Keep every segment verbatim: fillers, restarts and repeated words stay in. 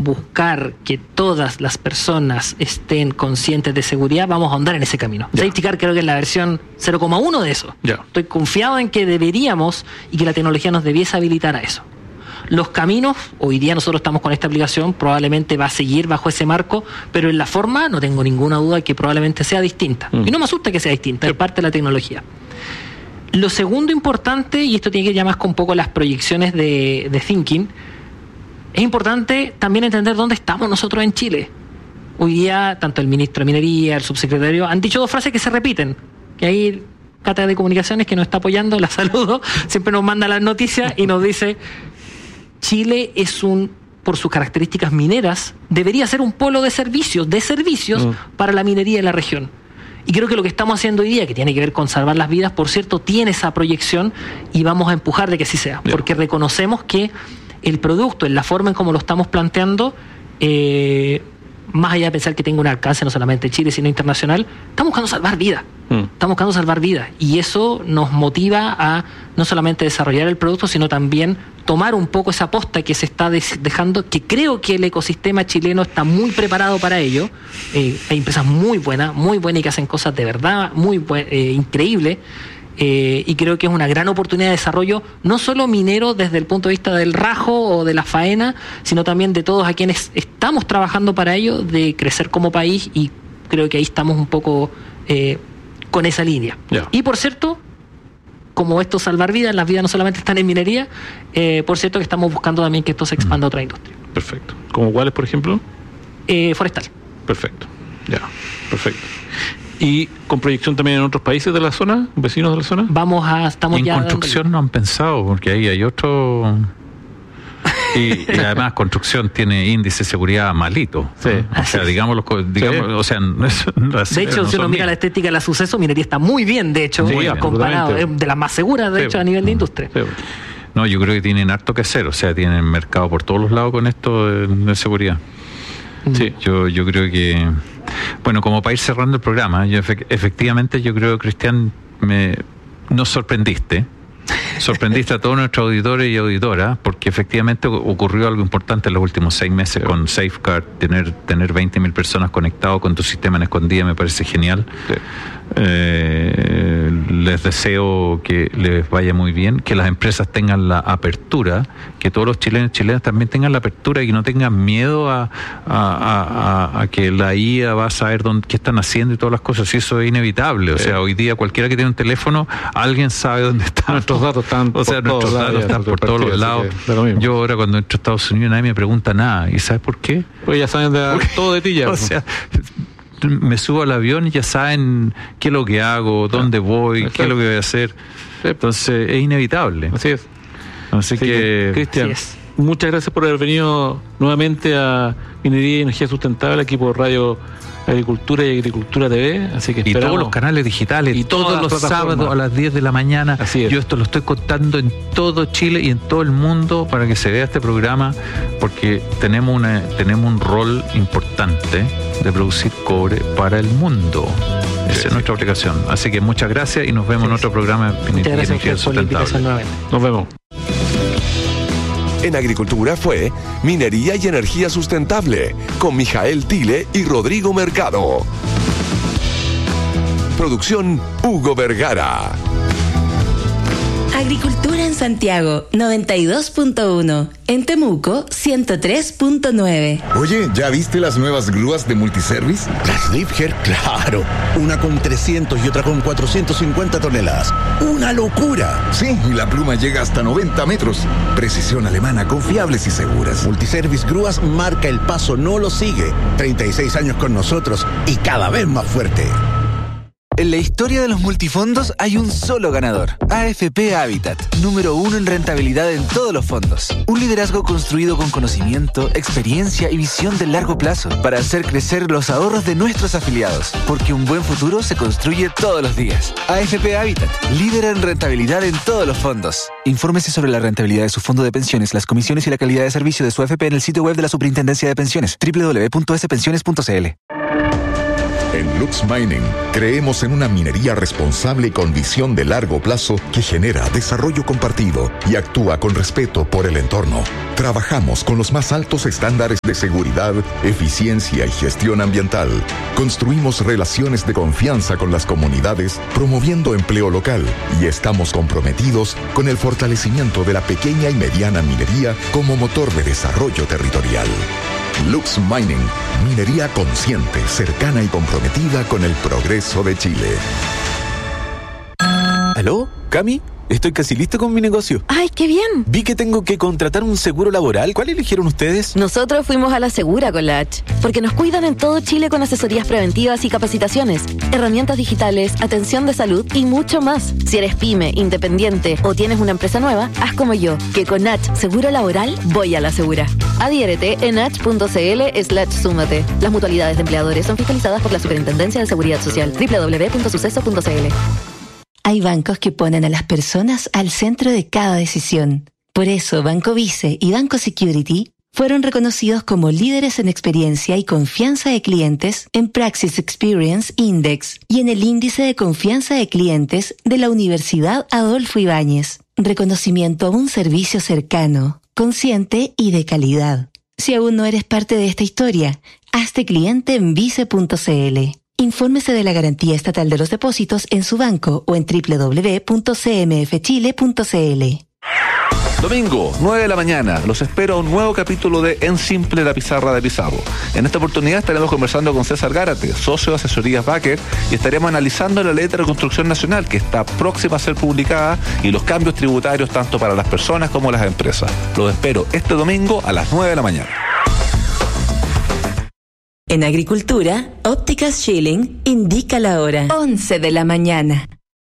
buscar que todas las personas estén conscientes de seguridad, vamos a ahondar en ese camino. Yeah. Safety Car creo que es la versión cero coma uno de eso. Yeah. Estoy confiado en que deberíamos y que la tecnología nos debiese habilitar a eso. Los caminos, hoy día nosotros estamos con esta aplicación, probablemente va a seguir bajo ese marco, pero en la forma no tengo ninguna duda que probablemente sea distinta. Mm. Y no me asusta que sea distinta, sí. Es parte de la tecnología. Lo segundo importante, y esto tiene que ver más con un poco las proyecciones de, de Thinking, es importante también entender dónde estamos nosotros en Chile. Hoy día, tanto el ministro de Minería, el subsecretario, han dicho dos frases que se repiten, que hay Cátedra de Comunicaciones que nos está apoyando, la saludo, siempre nos manda las noticias y nos dice, Chile es un, por sus características mineras, debería ser un polo de servicios, de servicios mm. para la minería de la región. Y creo que lo que estamos haciendo hoy día, que tiene que ver con salvar las vidas, por cierto, tiene esa proyección y vamos a empujar de que así sea, yeah. porque reconocemos que el producto, en la forma en cómo lo estamos planteando, eh, más allá de pensar que tenga un alcance no solamente en Chile, sino internacional, estamos buscando salvar vidas. Mm. Estamos buscando salvar vidas. Y eso nos motiva a no solamente desarrollar el producto, sino también tomar un poco esa posta que se está dejando, que creo que el ecosistema chileno está muy preparado para ello. Eh, hay empresas muy buenas, muy buenas y que hacen cosas de verdad muy buen, eh, increíbles. Eh, y creo que es una gran oportunidad de desarrollo, no solo minero desde el punto de vista del rajo o de la faena, sino también de todos a quienes estamos trabajando para ello, de crecer como país, y creo que ahí estamos un poco eh, con esa línea. Yeah. Y por cierto, como esto salvar vidas, las vidas no solamente están en minería, eh, por cierto que estamos buscando también que esto se expanda mm. a otra industria. Perfecto. ¿Como cuáles, por ejemplo? Eh, forestal. Perfecto, ya, yeah. perfecto. ¿Y con proyección también en otros países de la zona, vecinos de la zona? Vamos a, estamos en ya... En construcción dándole. No han pensado, porque ahí hay otro... Y, y además construcción tiene índice de seguridad malito. Sí. O sea, digámoslo, digamos, sí. o sea, no es, no es, de hecho, no si uno mira la estética de la Suceso, minería está muy bien, de hecho, sí, comparado, es de las más seguras, de sí. hecho, a nivel de industria. Sí. No, yo creo que tienen harto que hacer, o sea, tienen mercado por todos los lados con esto de, de seguridad. Mm. Sí, yo, yo creo que... Bueno, como para ir cerrando el programa, yo efe- efectivamente yo creo, Cristian, me nos sorprendiste. Sorprendiste a todos nuestros auditores y auditoras, porque efectivamente ocurrió algo importante en los últimos seis meses sí. con Safeguard. Tener, tener veinte mil personas conectadas con tu sistema en escondida me parece genial. Sí. Eh, les deseo que les vaya muy bien, que las empresas tengan la apertura, que todos los chilenos y chilenas también tengan la apertura y que no tengan miedo a, a, a, a que la I A va a saber dónde, qué están haciendo y todas las cosas, y eso es inevitable. O sí. sea, hoy día cualquiera que tiene un teléfono, alguien sabe dónde están. Nuestros datos están o sea, por nuestros todos datos lados, están por todos los lados. Yo ahora cuando entro a Estados Unidos nadie me pregunta nada. ¿Y sabes por qué? Pues ya saben de, todo de ti ya. O sea, me subo al avión y ya saben qué es lo que hago, dónde voy, Exacto. qué es lo que voy a hacer. Entonces es inevitable. Así es. Así, Así que, que Cristian, muchas gracias por haber venido nuevamente a Minería y Energía Sustentable, aquí por Radio Agricultura y Agricultura T V. Así que y todos los canales digitales, y todos los sábados a las diez de la mañana. Así es. Yo esto lo estoy contando en todo Chile y en todo el mundo para que se vea este programa, porque tenemos una tenemos un rol importante de producir cobre para el mundo. Esa sí, es nuestra sí. obligación. Así que muchas gracias y nos vemos sí, en otro programa de Energía Sustentable. Nos vemos. En Agricultura fue Minería y Energía Sustentable con Mijael Tile y Rodrigo Mercado. Producción Hugo Vergara. Agricultura en Santiago, noventa y dos punto uno. En Temuco, ciento tres punto nueve. Oye, ¿ya viste las nuevas grúas de Multiservice? Las Liebherr, claro. Una con trescientos y otra con cuatrocientos cincuenta toneladas. ¡Una locura! Sí, y la pluma llega hasta noventa metros. Precisión alemana, confiables y seguras. Multiservice Grúas marca el paso, no lo sigue. treinta y seis años con nosotros y cada vez más fuerte. En la historia de los multifondos hay un solo ganador. A F P Habitat, número uno en rentabilidad en todos los fondos. Un liderazgo construido con conocimiento, experiencia y visión de largo plazo para hacer crecer los ahorros de nuestros afiliados. Porque un buen futuro se construye todos los días. A F P Habitat, líder en rentabilidad en todos los fondos. Infórmese sobre la rentabilidad de su fondo de pensiones, las comisiones y la calidad de servicio de su A F P en el sitio web de la Superintendencia de Pensiones, doble u doble u doble u punto s pensiones punto c l. En Lux Mining creemos en una minería responsable y con visión de largo plazo que genera desarrollo compartido y actúa con respeto por el entorno. Trabajamos con los más altos estándares de seguridad, eficiencia y gestión ambiental. Construimos relaciones de confianza con las comunidades, promoviendo empleo local, y estamos comprometidos con el fortalecimiento de la pequeña y mediana minería como motor de desarrollo territorial. Lux Mining, minería consciente, cercana y comprometida con el progreso de Chile. ¿Aló? ¿Cami? Estoy casi listo con mi negocio. ¡Ay, qué bien! Vi que tengo que contratar un seguro laboral. ¿Cuál eligieron ustedes? Nosotros fuimos a la Segura con la H, porque nos cuidan en todo Chile con asesorías preventivas y capacitaciones, herramientas digitales, atención de salud y mucho más. Si eres pyme, independiente o tienes una empresa nueva, haz como yo, que con H Seguro Laboral voy a la Segura. Adhiérete en h.cl slash súmate. Las mutualidades de empleadores son fiscalizadas por la Superintendencia de Seguridad Social. doble u doble u doble u punto suceso punto c l. Hay bancos que ponen a las personas al centro de cada decisión. Por eso, Banco Vice y Banco Security fueron reconocidos como líderes en experiencia y confianza de clientes en Praxis Experience Index y en el índice de confianza de clientes de la Universidad Adolfo Ibáñez. Reconocimiento a un servicio cercano, consciente y de calidad. Si aún no eres parte de esta historia, hazte cliente en vice punto c l. Infórmese de la garantía estatal de los depósitos en su banco o en doble u doble u doble u punto c m f chile punto c l. Domingo, nueve de la mañana, los espero a un nuevo capítulo de En Simple, la pizarra de Pizarro. En esta oportunidad estaremos conversando con César Gárate, socio de Asesorías Baker, y estaremos analizando la Ley de Reconstrucción Nacional, que está próxima a ser publicada, y los cambios tributarios tanto para las personas como las empresas. Los espero este domingo a las nueve de la mañana. En Agricultura, Ópticas Schilling indica la hora. once de la mañana.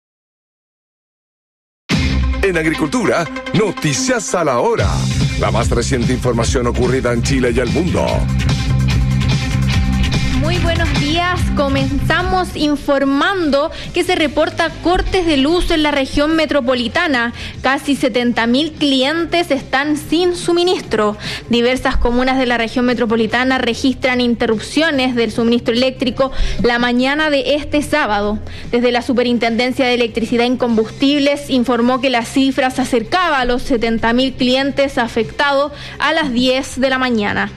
En Agricultura, noticias a la hora. La más reciente información ocurrida en Chile y el mundo. Muy buenos días. Comenzamos informando que se reporta cortes de luz en la región metropolitana. Casi setenta mil clientes están sin suministro. Diversas comunas de la región metropolitana registran interrupciones del suministro eléctrico la mañana de este sábado. Desde la Superintendencia de Electricidad y Combustibles informó que la cifra se acercaba a los setenta mil clientes afectados a las diez de la mañana.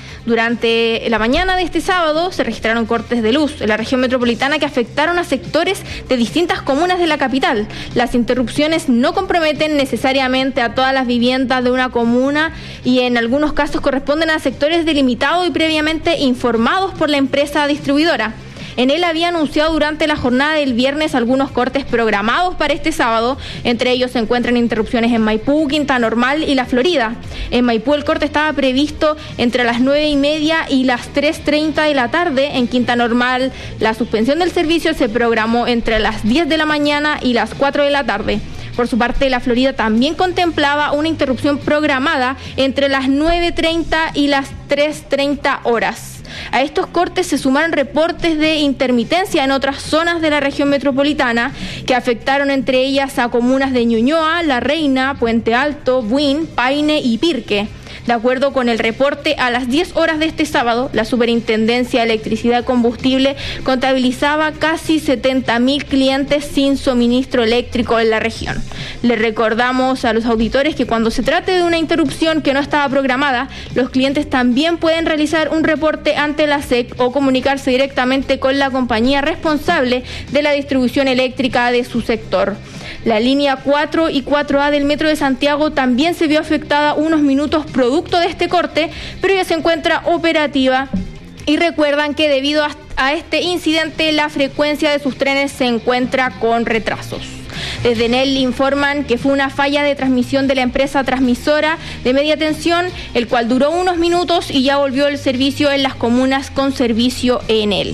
Durante la mañana de este sábado se registraron cortes de luz en la región metropolitana que afectaron a sectores de distintas comunas de la capital. Las interrupciones no comprometen necesariamente a todas las viviendas de una comuna y en algunos casos corresponden a sectores delimitados y previamente informados por la empresa distribuidora. En él había anunciado durante la jornada del viernes algunos cortes programados para este sábado. Entre ellos se encuentran interrupciones en Maipú, Quinta Normal y La Florida. En Maipú el corte estaba previsto entre las nueve y media y las tres treinta de la tarde. En Quinta Normal la suspensión del servicio se programó entre las diez de la mañana y las cuatro de la tarde. Por su parte, La Florida también contemplaba una interrupción programada entre las nueve treinta y las tres treinta horas. A estos cortes se sumaron reportes de intermitencia en otras zonas de la región metropolitana que afectaron entre ellas a comunas de Ñuñoa, La Reina, Puente Alto, Buin, Paine y Pirque. De acuerdo con el reporte, a las diez horas de este sábado, la Superintendencia de Electricidad y Combustible contabilizaba casi setenta mil clientes sin suministro eléctrico en la región. Le recordamos a los auditores que cuando se trate de una interrupción que no estaba programada, los clientes también pueden realizar un reporte ante la S E C o comunicarse directamente con la compañía responsable de la distribución eléctrica de su sector. La línea cuatro y cuatro A del Metro de Santiago también se vio afectada unos minutos producto de este corte, pero ya se encuentra operativa. Y recuerdan que debido a, a este incidente la frecuencia de sus trenes se encuentra con retrasos. Desde Enel informan que fue una falla de transmisión de la empresa transmisora de media tensión, el cual duró unos minutos y ya volvió el servicio en las comunas con servicio Enel.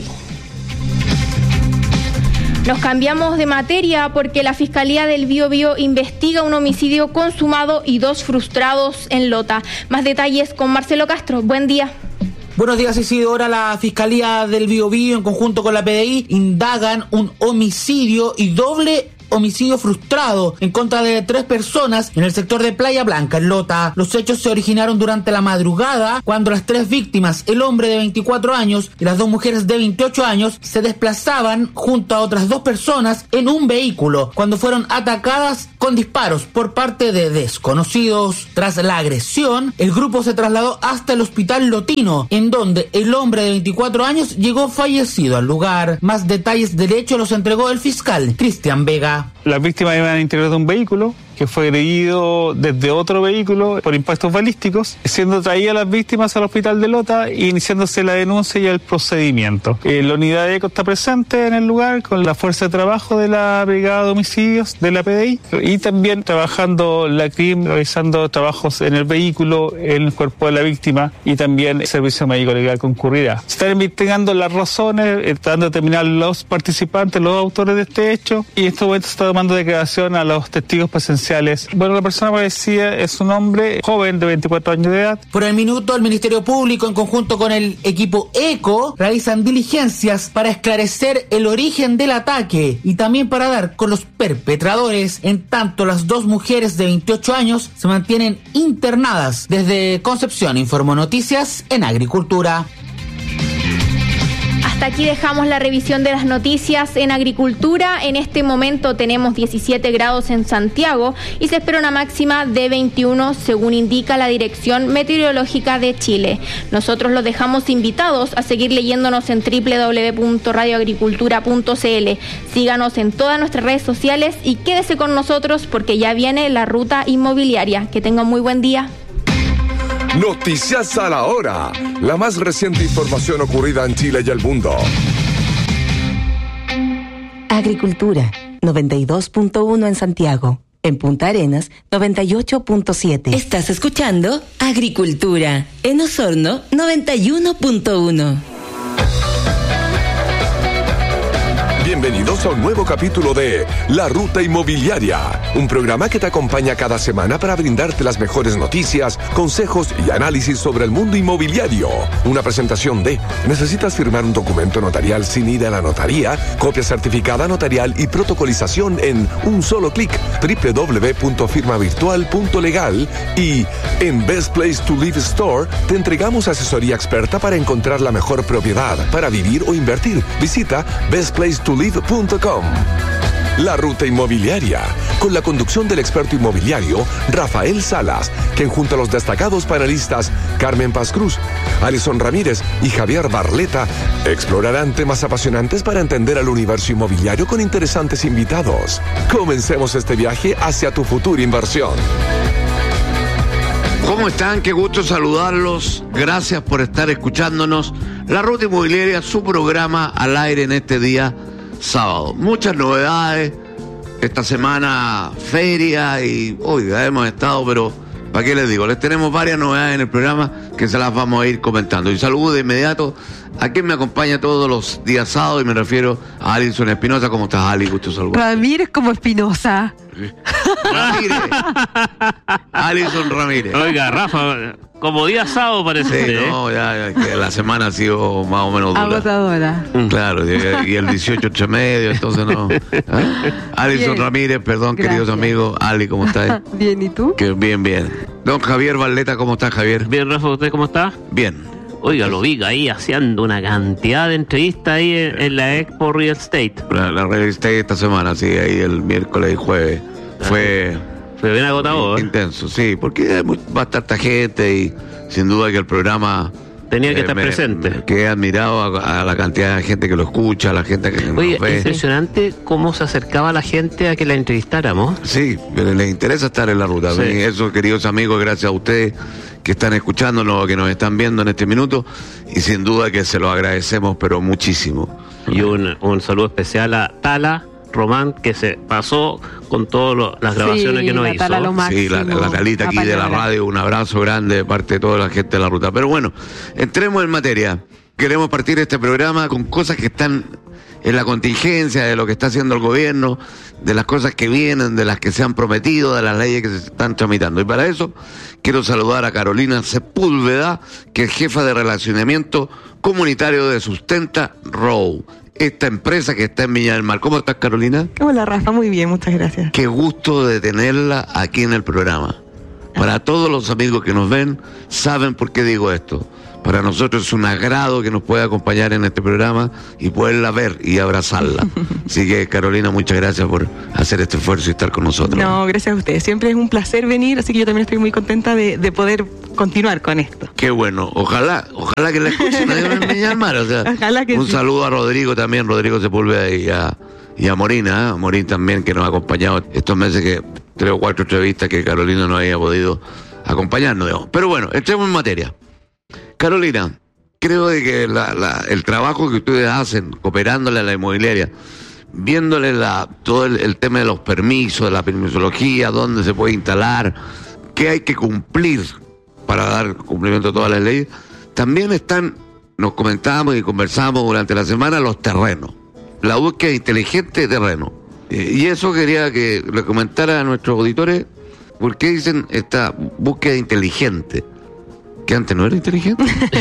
Nos cambiamos de materia porque la Fiscalía del Biobío investiga un homicidio consumado y dos frustrados en Lota. Más detalles con Marcelo Castro. Buen día. Buenos días, Isidora. La Fiscalía del Biobío, en conjunto con la P D I, indagan un homicidio y doble homicidio frustrado en contra de tres personas en el sector de Playa Blanca, en Lota. Los hechos se originaron durante la madrugada, cuando las tres víctimas, el hombre de veinticuatro años y las dos mujeres de veintiocho años, se desplazaban junto a otras dos personas en un vehículo, cuando fueron atacadas con disparos por parte de desconocidos. Tras la agresión, el grupo se trasladó hasta el hospital lotino, en donde el hombre de veinticuatro años llegó fallecido al lugar. Más detalles del hecho los entregó el fiscal Cristian Vega. Las víctimas iban al interior de un vehículo que fue agredido desde otro vehículo por impactos balísticos, siendo traídas las víctimas al hospital de Lota e iniciándose la denuncia y el procedimiento. Eh, la unidad de ECO está presente en el lugar con la fuerza de trabajo de la Brigada de Homicidios de la P D I y también trabajando la C R I M, realizando trabajos en el vehículo, en el cuerpo de la víctima y también el servicio médico legal concurrirá. Se están investigando las razones, eh, tratando de determinar los participantes, los autores de este hecho, y en este momento se está tomando declaración a los testigos presenciales. Bueno, la persona parecida es un hombre joven de veinticuatro años de edad. Por el minuto, el Ministerio Público, en conjunto con el equipo ECO, realizan diligencias para esclarecer el origen del ataque y también para dar con los perpetradores. En tanto, las dos mujeres de veintiocho años se mantienen internadas. Desde Concepción, informó Noticias en Agricultura. Hasta aquí dejamos la revisión de las noticias en agricultura. En este momento tenemos diecisiete grados en Santiago y se espera una máxima de veintiuno, según indica la Dirección Meteorológica de Chile. Nosotros los dejamos invitados a seguir leyéndonos en doble u doble u doble u punto radio agricultura punto c l. Síganos en todas nuestras redes sociales y quédese con nosotros porque ya viene la ruta inmobiliaria. Que tenga un muy buen día. Noticias a la hora. La más reciente información ocurrida en Chile y el mundo. Agricultura, noventa y dos punto uno en Santiago. En Punta Arenas, noventa y ocho punto siete. Estás escuchando Agricultura. En Osorno, noventa y uno punto uno. Bienvenidos a un nuevo capítulo de La Ruta Inmobiliaria, un programa que te acompaña cada semana para brindarte las mejores noticias, consejos y análisis sobre el mundo inmobiliario. Una presentación de: ¿necesitas firmar un documento notarial sin ir a la notaría? Copia certificada notarial y protocolización en un solo clic. doble u doble u doble u punto firma virtual punto legal. Y en Best Place to Live Store te entregamos asesoría experta para encontrar la mejor propiedad para vivir o invertir. Visita best place to live punto com. La Ruta Inmobiliaria, con la conducción del experto inmobiliario Rafael Salas, quien junto a los destacados panelistas Carmen Paz Cruz, Alison Ramírez y Javier Barleta explorarán temas apasionantes para entender al universo inmobiliario con interesantes invitados. Comencemos este viaje hacia tu futura inversión. ¿Cómo están? Qué gusto saludarlos. Gracias por estar escuchándonos. La Ruta Inmobiliaria, su programa al aire en este día sábado. Muchas novedades. Esta semana feria y, oiga, hemos estado, pero ¿para qué les digo? Les tenemos varias novedades en el programa que se las vamos a ir comentando. Y saludo de inmediato a quien me acompaña todos los días sábados, y me refiero a Alison Espinosa. ¿Cómo estás, Ali? Gusto saludar. Ramírez como Espinosa. Ramírez. Alison Ramírez. Oiga, Rafa, como día sábado parece. Sí, usted, no, ya, ya que la semana ha sido más o menos dura. Agotadora. Claro, y, y el dieciocho ocho y medio, entonces no. ¿Ah? Alison Ramírez, perdón, Gracias. Queridos amigos. Ali, ¿cómo estás? Bien, ¿y tú? Que bien, bien. Don Javier Barleta, ¿cómo está, Javier? Bien, Rafa, ¿usted cómo está? Bien. Oiga, lo vi ahí haciendo una cantidad de entrevistas ahí en, en la Expo Real Estate. La, la Real Estate esta semana, sí, ahí el miércoles y jueves. Fue... Fue bien agotador. Intenso, sí, porque va a estar esta gente y sin duda que el programa... Tenía que eh, estar me, presente. Me quedé admirado a, a la cantidad de gente que lo escucha, a la gente que Oye, nos ve. Impresionante cómo se acercaba la gente a que la entrevistáramos. Sí, les interesa estar en la ruta. Sí. Eso, queridos amigos, gracias a ustedes que están escuchándonos, que nos están viendo en este minuto, y sin duda que se lo agradecemos, pero muchísimo. Y un, un saludo especial a Tala Román, que se pasó con todas las grabaciones sí, que nos la hizo. Tala lo máximo, sí, la, la Talita aquí de la radio, un abrazo grande de parte de toda la gente de la ruta. Pero bueno, entremos en materia. Queremos partir este programa con cosas que están en la contingencia, de lo que está haciendo el gobierno, de las cosas que vienen, de las que se han prometido, de las leyes que se están tramitando. Y para eso quiero saludar a Carolina Sepúlveda, que es jefa de relacionamiento comunitario de Sustenta Row. esta empresa que está en Viña del Mar. ¿Cómo estás, Carolina? Hola, Rafa, muy bien, muchas gracias. Qué gusto de tenerla aquí en el programa. Para todos los amigos que nos ven, saben por qué digo esto. Para nosotros es un agrado que nos pueda acompañar en este programa y poderla ver y abrazarla. Así que, Carolina, muchas gracias por hacer este esfuerzo y estar con nosotros. No, gracias a ustedes. Siempre es un placer venir, así que yo también estoy muy contenta de, de poder continuar con esto. Qué bueno. Ojalá, ojalá que la escuchen en Viña del Mar. O sea, ojalá que un sí. saludo a Rodrigo también, Rodrigo Sepúlveda y a, y a Morina, ¿eh? A Morín también, que nos ha acompañado estos meses, que tres o cuatro entrevistas que Carolina no había podido acompañarnos. Digamos. Pero bueno, entremos en materia. Carolina, creo de que la, la, el trabajo que ustedes hacen cooperándole a la inmobiliaria, viéndole la, todo el, el tema de los permisos, de la permisología, dónde se puede instalar, qué hay que cumplir para dar cumplimiento a todas las leyes, también están, nos comentábamos y conversamos durante la semana, los terrenos, la búsqueda inteligente de terreno. Y eso quería que le comentara a nuestros auditores, ¿por qué dicen esta búsqueda inteligente? ¿Que antes no era inteligente?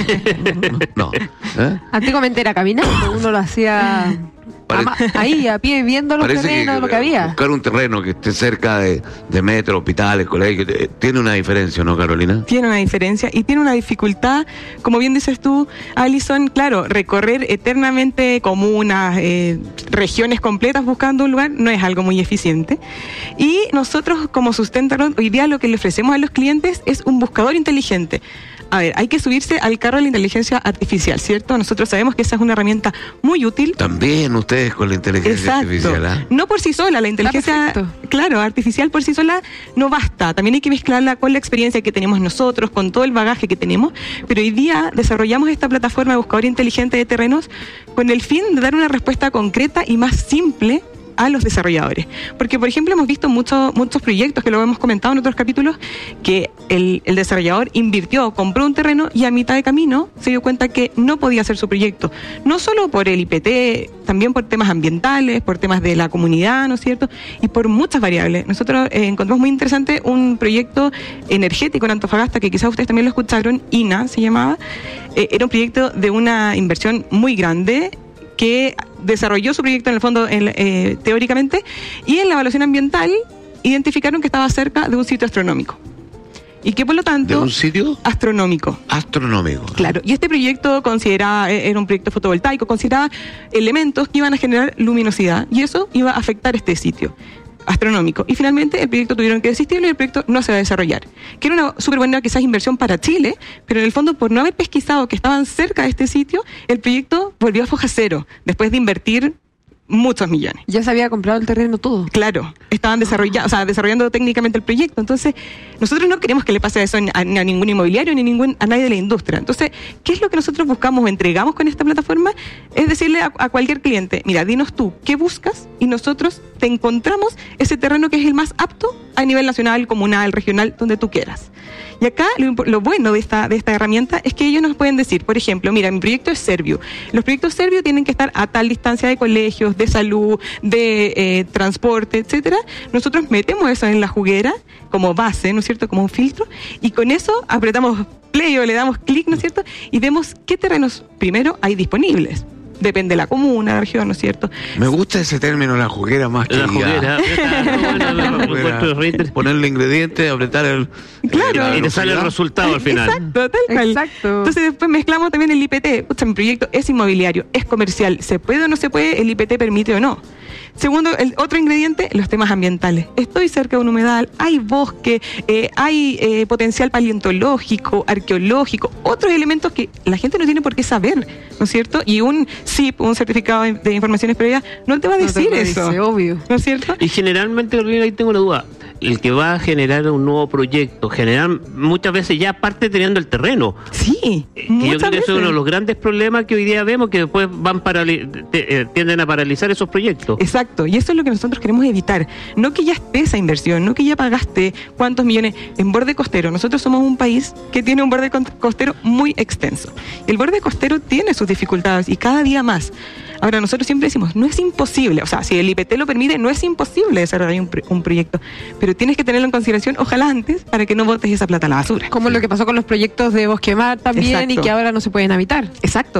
No. ¿Eh? Antiguamente era caminando, uno lo hacía Pare... ahí, a pie, viendo los terrenos, que, lo que había. Buscar un terreno que esté cerca de, de metro, hospitales, colegios, tiene una diferencia, ¿no, Carolina? Tiene una diferencia y tiene una dificultad, como bien dices tú, Alison, claro, recorrer eternamente comunas, eh, regiones completas buscando un lugar no es algo muy eficiente. Y nosotros, como Sustentalo, hoy día lo que le ofrecemos a los clientes es un buscador inteligente. A ver, hay que subirse al carro de la inteligencia artificial, ¿cierto? Nosotros sabemos que esa es una herramienta muy útil. También ustedes con la inteligencia Exacto. artificial, ¿eh? No por sí sola, la inteligencia, claro, artificial por sí sola no basta. También hay que mezclarla con la experiencia que tenemos nosotros, con todo el bagaje que tenemos. Pero hoy día desarrollamos esta plataforma de buscador inteligente de terrenos con el fin de dar una respuesta concreta y más simple a los desarrolladores. Porque, por ejemplo, hemos visto muchos muchos proyectos, que lo hemos comentado en otros capítulos, que el, el desarrollador invirtió, compró un terreno y a mitad de camino se dio cuenta que no podía hacer su proyecto. No solo por el I P T, también por temas ambientales, por temas de la comunidad, ¿no es cierto? Y por muchas variables. Nosotros eh, encontramos muy interesante un proyecto energético en Antofagasta, que quizás ustedes también lo escucharon, I N A se llamaba. Eh, era un proyecto de una inversión muy grande, que desarrolló su proyecto en el fondo en, eh, teóricamente, y en la evaluación ambiental identificaron que estaba cerca de un sitio astronómico y que por lo tanto... ¿De un sitio? Astronómico. Astronómico. Claro, y este proyecto consideraba, era un proyecto fotovoltaico, consideraba elementos que iban a generar luminosidad y eso iba a afectar este sitio astronómico. Y finalmente el proyecto tuvieron que desistirlo y el proyecto no se va a desarrollar. Que era una súper buena quizás inversión para Chile, pero en el fondo por no haber pesquisado que estaban cerca de este sitio, el proyecto volvió a foja cero, después de invertir muchos millones. Ya se había comprado el terreno todo. Claro, estaban desarrollando, o sea, desarrollando técnicamente el proyecto. Entonces, nosotros no queremos que le pase eso a, a ningún inmobiliario ni a, ningún, a nadie de la industria. Entonces, ¿qué es lo que nosotros buscamos o entregamos con esta plataforma? Es decirle a, a cualquier cliente, mira, dinos tú, ¿qué buscas? Y nosotros te encontramos ese terreno que es el más apto a nivel nacional, comunal, regional, donde tú quieras. Y acá lo, lo bueno de esta, de esta herramienta es que ellos nos pueden decir, por ejemplo, mira, mi proyecto es Servio. Los proyectos Servio tienen que estar a tal distancia de colegios, de salud, de eh, transporte, etcétera. Nosotros metemos eso en la juguera como base, ¿no es cierto?, como un filtro, y con eso apretamos play o le damos clic, ¿no es cierto?, y vemos qué terrenos primero hay disponibles. Depende de la comuna, la región, ¿no es cierto? Me gusta ese término, la juguera, más que la juguera. Ponerle ingredientes, apretar el... Claro. El, y te sale el resultado al final. Exacto, tal cual. Exacto. Entonces después mezclamos también el I P T. Pucha, mi proyecto es inmobiliario, es comercial. ¿Se puede o no se puede? El I P T permite o no. Segundo, el otro ingrediente, los temas ambientales. Estoy cerca de un humedal, hay bosque, eh, hay eh, potencial paleontológico, arqueológico, otros elementos que la gente no tiene por qué saber, ¿no es cierto? Y un S I P, un certificado de informaciones previas, no te va a decir no eso. Dice, obvio. ¿No es cierto? Y generalmente, ahí tengo una duda, el que va a generar un nuevo proyecto, general, muchas veces ya parte teniendo el terreno. Sí, que yo creo que eso es uno de los grandes problemas que hoy día vemos, que después van parali- te, eh, tienden a paralizar esos proyectos. Exacto, y eso es lo que nosotros queremos evitar. No que ya esté esa inversión, no que ya pagaste cuántos millones en borde costero. Nosotros somos un país que tiene un borde costero muy extenso. El borde costero tiene sus dificultades y cada día más. Ahora, nosotros siempre decimos, no es imposible, o sea, si el I P T lo permite, no es imposible desarrollar un, un proyecto, pero tienes que tenerlo en consideración, ojalá antes, para que no botes esa plata a la basura. Como lo que pasó con los proyectos de Bosquemar también. Exacto. Y que ahora no se pueden habitar. Exacto.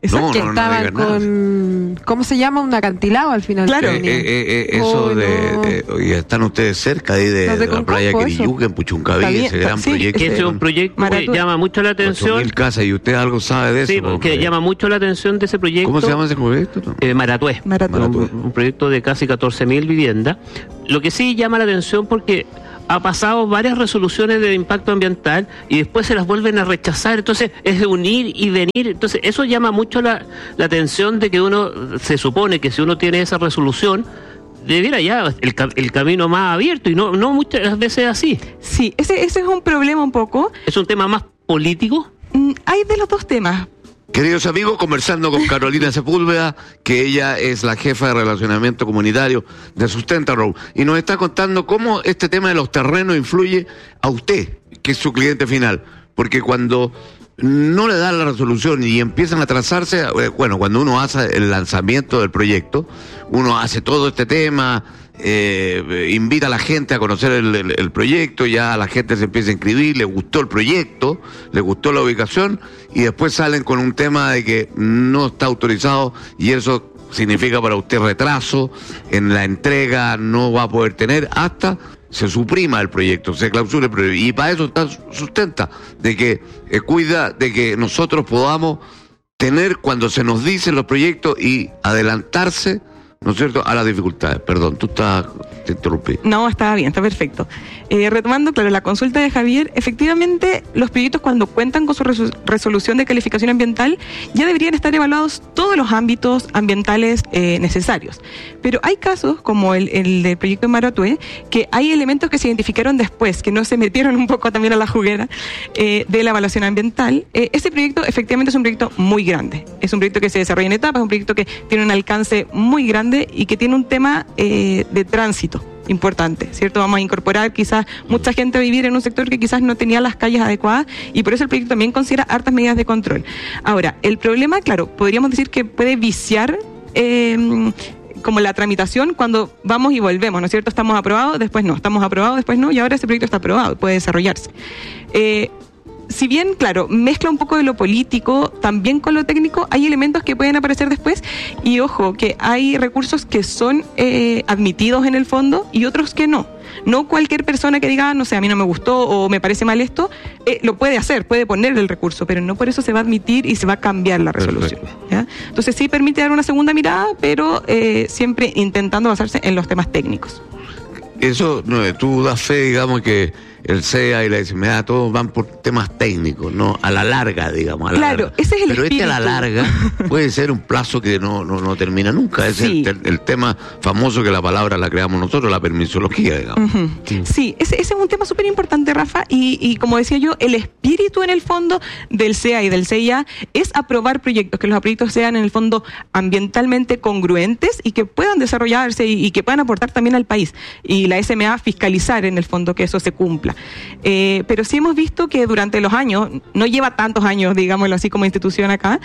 Exacto, no, que no, estaban no con, ¿cómo se llama? Un acantilado al final. Claro, eh, eh, eh, eso oh, de, no. de, de, están ustedes cerca ahí de, de la playa Quiriyuca, en Puchuncaví, ese gran sí, proyecto. Ese es un proyecto Maratú. que llama mucho la atención. mil casas, y usted algo sabe de eso. Sí, porque que llama mucho la atención de ese proyecto. ¿Cómo se llama ese proyecto? Eh, Maratué. Maratué. Un, un proyecto de casi catorce mil viviendas. Lo que sí llama la atención porque ha pasado varias resoluciones de impacto ambiental y después se las vuelven a rechazar, entonces es de unir y venir, entonces eso llama mucho la, la atención de que uno, se supone que si uno tiene esa resolución, debiera ya el, el camino más abierto y no, no muchas veces así. Sí, ese, ese es un problema un poco. ¿Es un tema más político? Mm, hay de los dos temas. Queridos amigos, conversando con Carolina Sepúlveda, que ella es la jefa de relacionamiento comunitario de Sustenta Road, y nos está contando cómo este tema de los terrenos influye a usted, que es su cliente final, porque cuando no le dan la resolución y empiezan a trazarse, bueno, cuando uno hace el lanzamiento del proyecto, uno hace todo este tema, eh, invita a la gente a conocer el, el, el proyecto, ya la gente se empieza a inscribir, le gustó el proyecto, le gustó la ubicación, y después salen con un tema de que no está autorizado, y eso significa para usted retraso en la entrega, no va a poder tener hasta se suprima el proyecto, se clausura el proyecto, y para eso está Sustenta, de que eh, cuida de que nosotros podamos tener cuando se nos dicen los proyectos y adelantarse, ¿no es cierto?, a las dificultades. Perdón, tú estás, te interrumpí. No, está bien, está perfecto. Eh, retomando, claro, la consulta de Javier, efectivamente, los proyectos cuando cuentan con su resol- resolución de calificación ambiental, ya deberían estar evaluados todos los ámbitos ambientales eh, necesarios. Pero hay casos, como el, el del proyecto de Maratué, que hay elementos que se identificaron después, que no se metieron un poco también a la juguera eh, de la evaluación ambiental. Eh, este proyecto, efectivamente, es un proyecto muy grande. Es un proyecto que se desarrolla en etapas, es un proyecto que tiene un alcance muy grande y que tiene un tema eh, de tránsito importante, ¿cierto? Vamos a incorporar quizás mucha gente a vivir en un sector que quizás no tenía las calles adecuadas, y por eso el proyecto también considera hartas medidas de control. Ahora, el problema, claro, podríamos decir que puede viciar eh, como la tramitación cuando vamos y volvemos, ¿no es cierto? Estamos aprobados, después no, estamos aprobados, después no, y ahora ese proyecto está aprobado, puede desarrollarse. Eh, Si bien, claro, mezcla un poco de lo político también con lo técnico, hay elementos que pueden aparecer después, y ojo, que hay recursos que son eh, admitidos en el fondo y otros que no. No cualquier persona que diga, no sé, a mí no me gustó o me parece mal esto, eh, lo puede hacer, puede poner el recurso, pero no por eso se va a admitir y se va a cambiar la resolución. ¿Ya? Entonces sí permite dar una segunda mirada, pero eh, siempre intentando basarse en los temas técnicos. Eso, no, tú das fe, digamos, que el C E A y la S M A todos van por temas técnicos, ¿no? A la larga, digamos. A la claro, larga. Ese es el Pero espíritu. este a la larga puede ser un plazo que no, no, no termina nunca. Ese sí. es el, el tema famoso que la palabra la creamos nosotros, la permisología, digamos. Uh-huh. Sí, sí ese, ese es un tema súper importante, Rafa, y, y como decía yo, el espíritu en el fondo del C E A y del C I A es aprobar proyectos, que los proyectos sean en el fondo ambientalmente congruentes y que puedan desarrollarse y, y que puedan aportar también al país. Y la S M A fiscalizar en el fondo que eso se cumpla. Eh, pero sí hemos visto que durante los años, no lleva tantos años, digámoslo así, como institución acá,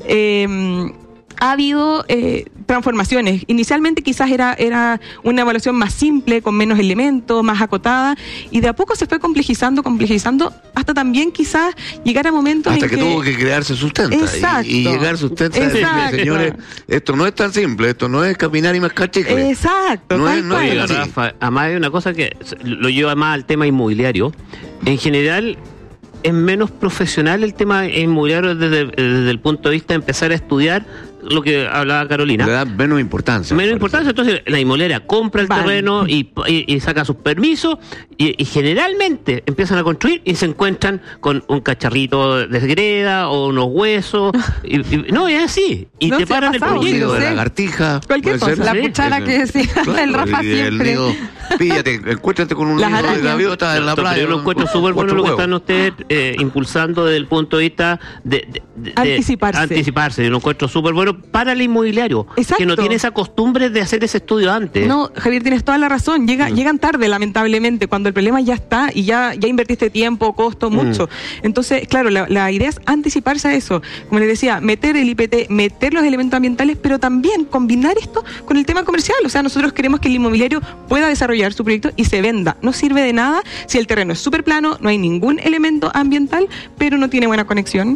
eh, ha habido eh, transformaciones. Inicialmente quizás era, era una evaluación más simple, con menos elementos, más acotada, y de a poco se fue complejizando, complejizando, hasta también quizás llegar a momentos hasta en que, que... tuvo que crearse Sustenta. Exacto. Y, y llegar Sustenta y decirle, señores, esto no es tan simple, esto no es caminar y mascar chicle. Exacto. No tal es, no cual. es Rafa, además hay una cosa que lo lleva más al tema inmobiliario. En general es menos profesional el tema inmobiliario desde, desde el punto de vista de empezar a estudiar lo que hablaba Carolina. Le da menos importancia. Menos importancia, entonces la inmobiliaria compra el vale. terreno y, y, y saca sus permisos y, y generalmente empiezan a construir y se encuentran con un cacharrito de greda o unos huesos. y, y, no, es así. Y no te paran pasado, el proyecto. Un nido de lagartija. Cualquier cosa. Ser, la ¿sí? cuchara Eso. que decía Claro, el Rafa el, siempre. El nido, píllate, encuéntrate con un nido de gaviotas en la Pero playa. yo lo encuentro súper bueno lo que están ustedes eh, impulsando desde el punto de vista de, de, de anticiparse. De anticiparse. Yo lo encuentro súper bueno para el inmobiliario. Exacto. Que no tiene esa costumbre de hacer ese estudio antes. No, Javier, tienes toda la razón. Llega, mm. Llegan tarde, lamentablemente, cuando el problema ya está y ya, ya invertiste tiempo, costo, mucho. Mm. Entonces, claro, la, la idea es anticiparse a eso. Como les decía, meter el I P T, meter los elementos ambientales, pero también combinar esto con el tema comercial. O sea, nosotros queremos que el inmobiliario pueda desarrollar su proyecto y se venda. No sirve de nada si el terreno es súper plano, no hay ningún elemento ambiental, pero no tiene buena conexión.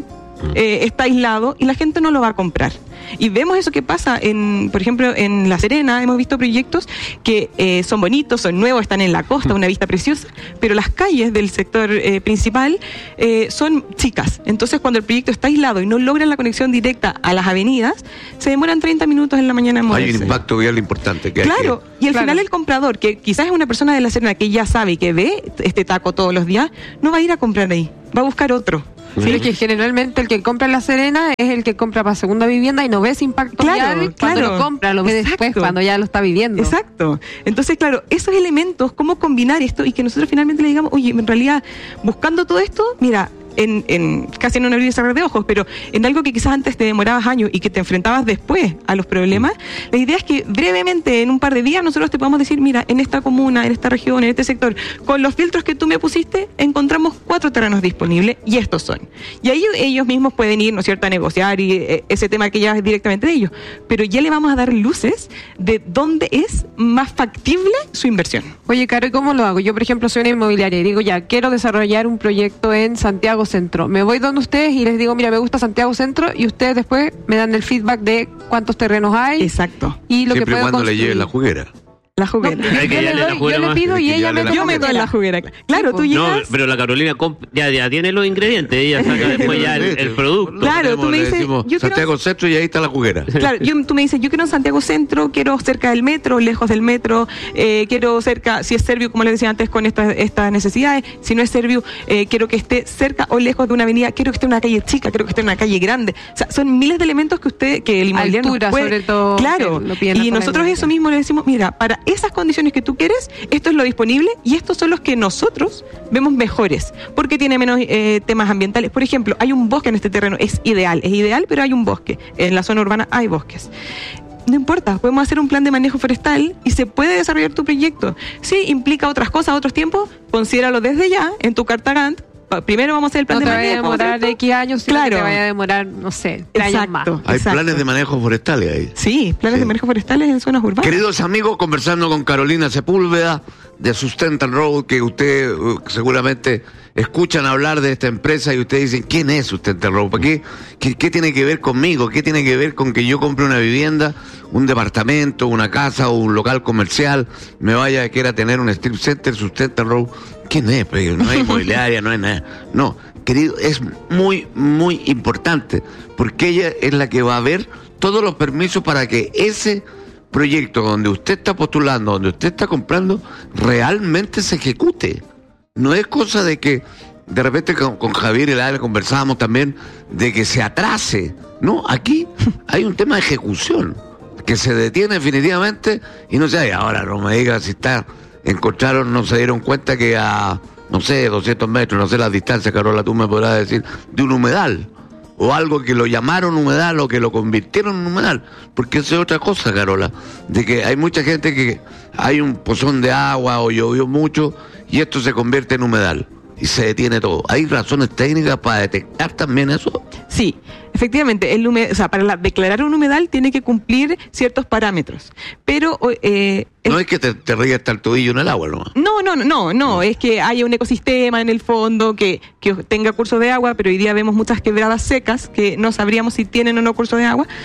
eh, está aislado y la gente no lo va a comprar. Y vemos eso que pasa, en, por ejemplo, en La Serena hemos visto proyectos que eh, son bonitos, son nuevos, están en la costa, una vista preciosa, pero las calles del sector eh, principal eh, son chicas. Entonces, cuando el proyecto está aislado y no logran la conexión directa a las avenidas, se demoran treinta minutos en la mañana en moverse. Hay un impacto vial importante. Que claro, hay que... y al claro. final el comprador, que quizás es una persona de La Serena que ya sabe y que ve este taco todos los días, no va a ir a comprar ahí, va a buscar otro. Sí, es que generalmente el que compra en La Serena es el que compra para segunda vivienda y no ve ese impacto claro, vial claro. cuando lo compra, lo ve Exacto. después cuando ya lo está viviendo. Exacto. Entonces, claro, esos elementos, cómo combinar esto y que nosotros finalmente le digamos, oye, en realidad, buscando todo esto, mira, en, en casi en un abrir y cerrar de ojos, pero en algo que quizás antes te demorabas años y que te enfrentabas después a los problemas, la idea es que brevemente, en un par de días, nosotros te podamos decir, mira, en esta comuna, en esta región, en este sector, con los filtros que tú me pusiste, encontramos cuatro terrenos disponibles y estos son. Y ahí ellos mismos pueden ir, ¿no es cierto?, a negociar y eh, ese tema que ya es directamente de ellos. Pero ya le vamos a dar luces de dónde es más factible su inversión. Oye, Caro, ¿y cómo lo hago? Yo, por ejemplo, soy una inmobiliaria y digo, ya, quiero desarrollar un proyecto en Santiago Centro. Me voy donde ustedes y les digo, mira, me gusta Santiago Centro, y ustedes después me dan el feedback de cuántos terrenos hay. Exacto. Y lo Siempre que puedo cuando construir. le lleve la juguera. La juguera. No, yo, le doy, yo le pido y ella me Yo meto en la juguera. Claro, tú llegas. No, pero la Carolina comp- ya, ya tiene los ingredientes, ella saca después ya el, el producto. Claro, tú me dices, yo Santiago quiero... Centro y ahí está la juguera. Claro, yo, tú me dices, yo quiero en Santiago Centro, quiero cerca del metro, lejos del metro, eh, quiero cerca, si es Serviu, como les decía antes, con estas estas necesidades, si no es Serviu, eh, quiero que esté cerca o lejos de una avenida, quiero que esté en una calle chica, quiero que esté en una calle grande. O sea, son miles de elementos que usted, que el inmobiliario Altura, puede... sobre todo. Claro, y nosotros eso mismo le decimos, mira, para esas condiciones que tú quieres, esto es lo disponible y estos son los que nosotros vemos mejores, porque tiene menos eh, temas ambientales. Por ejemplo, hay un bosque en este terreno, es ideal, es ideal, pero hay un bosque. En la zona urbana hay bosques. No importa, podemos hacer un plan de manejo forestal y se puede desarrollar tu proyecto. Si implica otras cosas, otros tiempos, considéralo desde ya en tu carta Gantt. Primero vamos a hacer el plan no de te manejo. No te vaya a demorar de X años, sino claro. que te vaya a demorar, no sé, tres años más. Hay exacto. planes de manejo forestales ahí. Sí, planes sí. de manejo forestales en zonas urbanas. Queridos amigos, conversando con Carolina Sepúlveda de Sustentan Road, que usted uh, seguramente escuchan hablar de esta empresa y ustedes dicen, ¿quién es Sustentan Road? ¿Para qué, qué, ¿Qué tiene que ver conmigo? ¿Qué tiene que ver con que yo compre una vivienda, un departamento, una casa o un local comercial, me vaya a quiera tener un strip center, Sustentan Road? ¿Quién es? No es inmobiliaria, no es nada. No, querido, es muy, muy importante, porque ella es la que va a ver todos los permisos para que ese proyecto donde usted está postulando, donde usted está comprando, realmente se ejecute. No es cosa de que de repente con, con Javier y la conversábamos también de que se atrase. No, aquí hay un tema de ejecución que se detiene definitivamente y no sé, ahora no me digas si está, encontraron, no se dieron cuenta que a, no sé, doscientos metros, no sé las distancias, Carola, tú me podrás decir, de un humedal. O algo que lo llamaron humedal o que lo convirtieron en humedal, porque eso es otra cosa, Carola, de que hay mucha gente que hay un pozón de agua o llovió mucho y esto se convierte en humedal y se detiene todo. ¿Hay razones técnicas para detectar también eso? Sí, efectivamente, el humedal, o sea, para la, declarar un humedal tiene que cumplir ciertos parámetros, pero... Eh, no es que te, te ríes hasta el tobillo en el agua, ¿no? No, no, no, no, no, es que haya un ecosistema en el fondo que, que tenga curso de agua, pero hoy día vemos muchas quebradas secas que no sabríamos si tienen o no curso de agua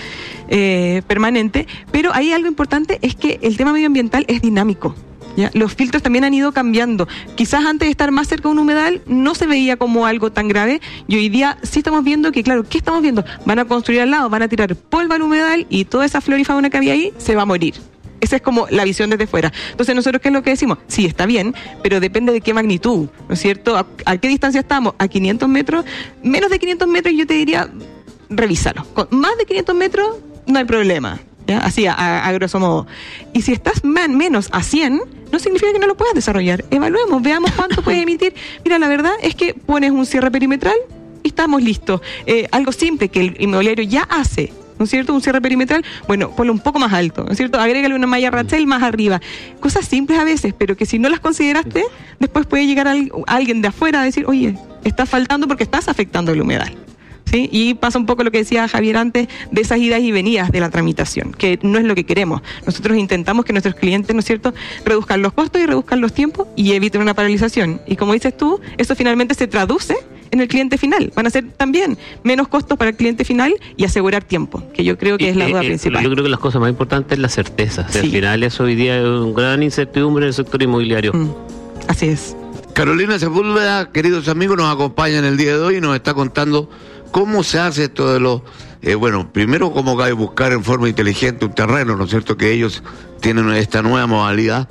eh, permanente, pero ahí algo importante es que el tema medioambiental es dinámico. ¿Ya? Los filtros también han ido cambiando. Quizás antes de estar más cerca de un humedal no se veía como algo tan grave y hoy día sí estamos viendo que, claro, ¿qué estamos viendo? Van a construir al lado, van a tirar polvo al humedal y toda esa flora y fauna que había ahí se va a morir. Esa es como la visión desde fuera. Entonces, ¿nosotros qué es lo que decimos? Sí, está bien, pero depende de qué magnitud, ¿no es cierto? ¿A, a qué distancia estamos? ¿A quinientos metros? Menos de quinientos metros yo te diría, revísalo. Con más de quinientos metros no hay problema. ¿Ya? Así, a, a grosso modo. Y si estás man, menos a cien, no significa que no lo puedas desarrollar. Evaluemos, veamos cuánto puedes emitir. Mira, la verdad es que pones un cierre perimetral y estamos listos. Eh, algo simple que el inmobiliario ya hace, ¿no es cierto? Un cierre perimetral, bueno, ponlo un poco más alto, ¿no es cierto? Agrégale una malla Rachel más arriba. Cosas simples a veces, pero que si no las consideraste, después puede llegar al, alguien de afuera a decir, oye, está faltando porque estás afectando el humedal. ¿sí? Y pasa un poco lo que decía Javier antes, de esas idas y venidas de la tramitación, que no es lo que queremos. Nosotros intentamos que nuestros clientes, ¿no es cierto?, reduzcan los costos y reduzcan los tiempos y eviten una paralización. Y como dices tú, eso finalmente se traduce en el cliente final. Van a ser también menos costos para el cliente final y asegurar tiempo, que yo creo que y, es la duda eh, principal. Yo creo que las cosas más importantes es la certeza. Sí. Al final eso hoy día es una gran incertidumbre en el sector inmobiliario. Mm, así es. Carolina Sepúlveda, queridos amigos, nos acompaña en el día de hoy y nos está contando cómo se hace esto de los... Eh, bueno, primero cómo cabe buscar en forma inteligente un terreno, ¿no es cierto?, que ellos tienen esta nueva modalidad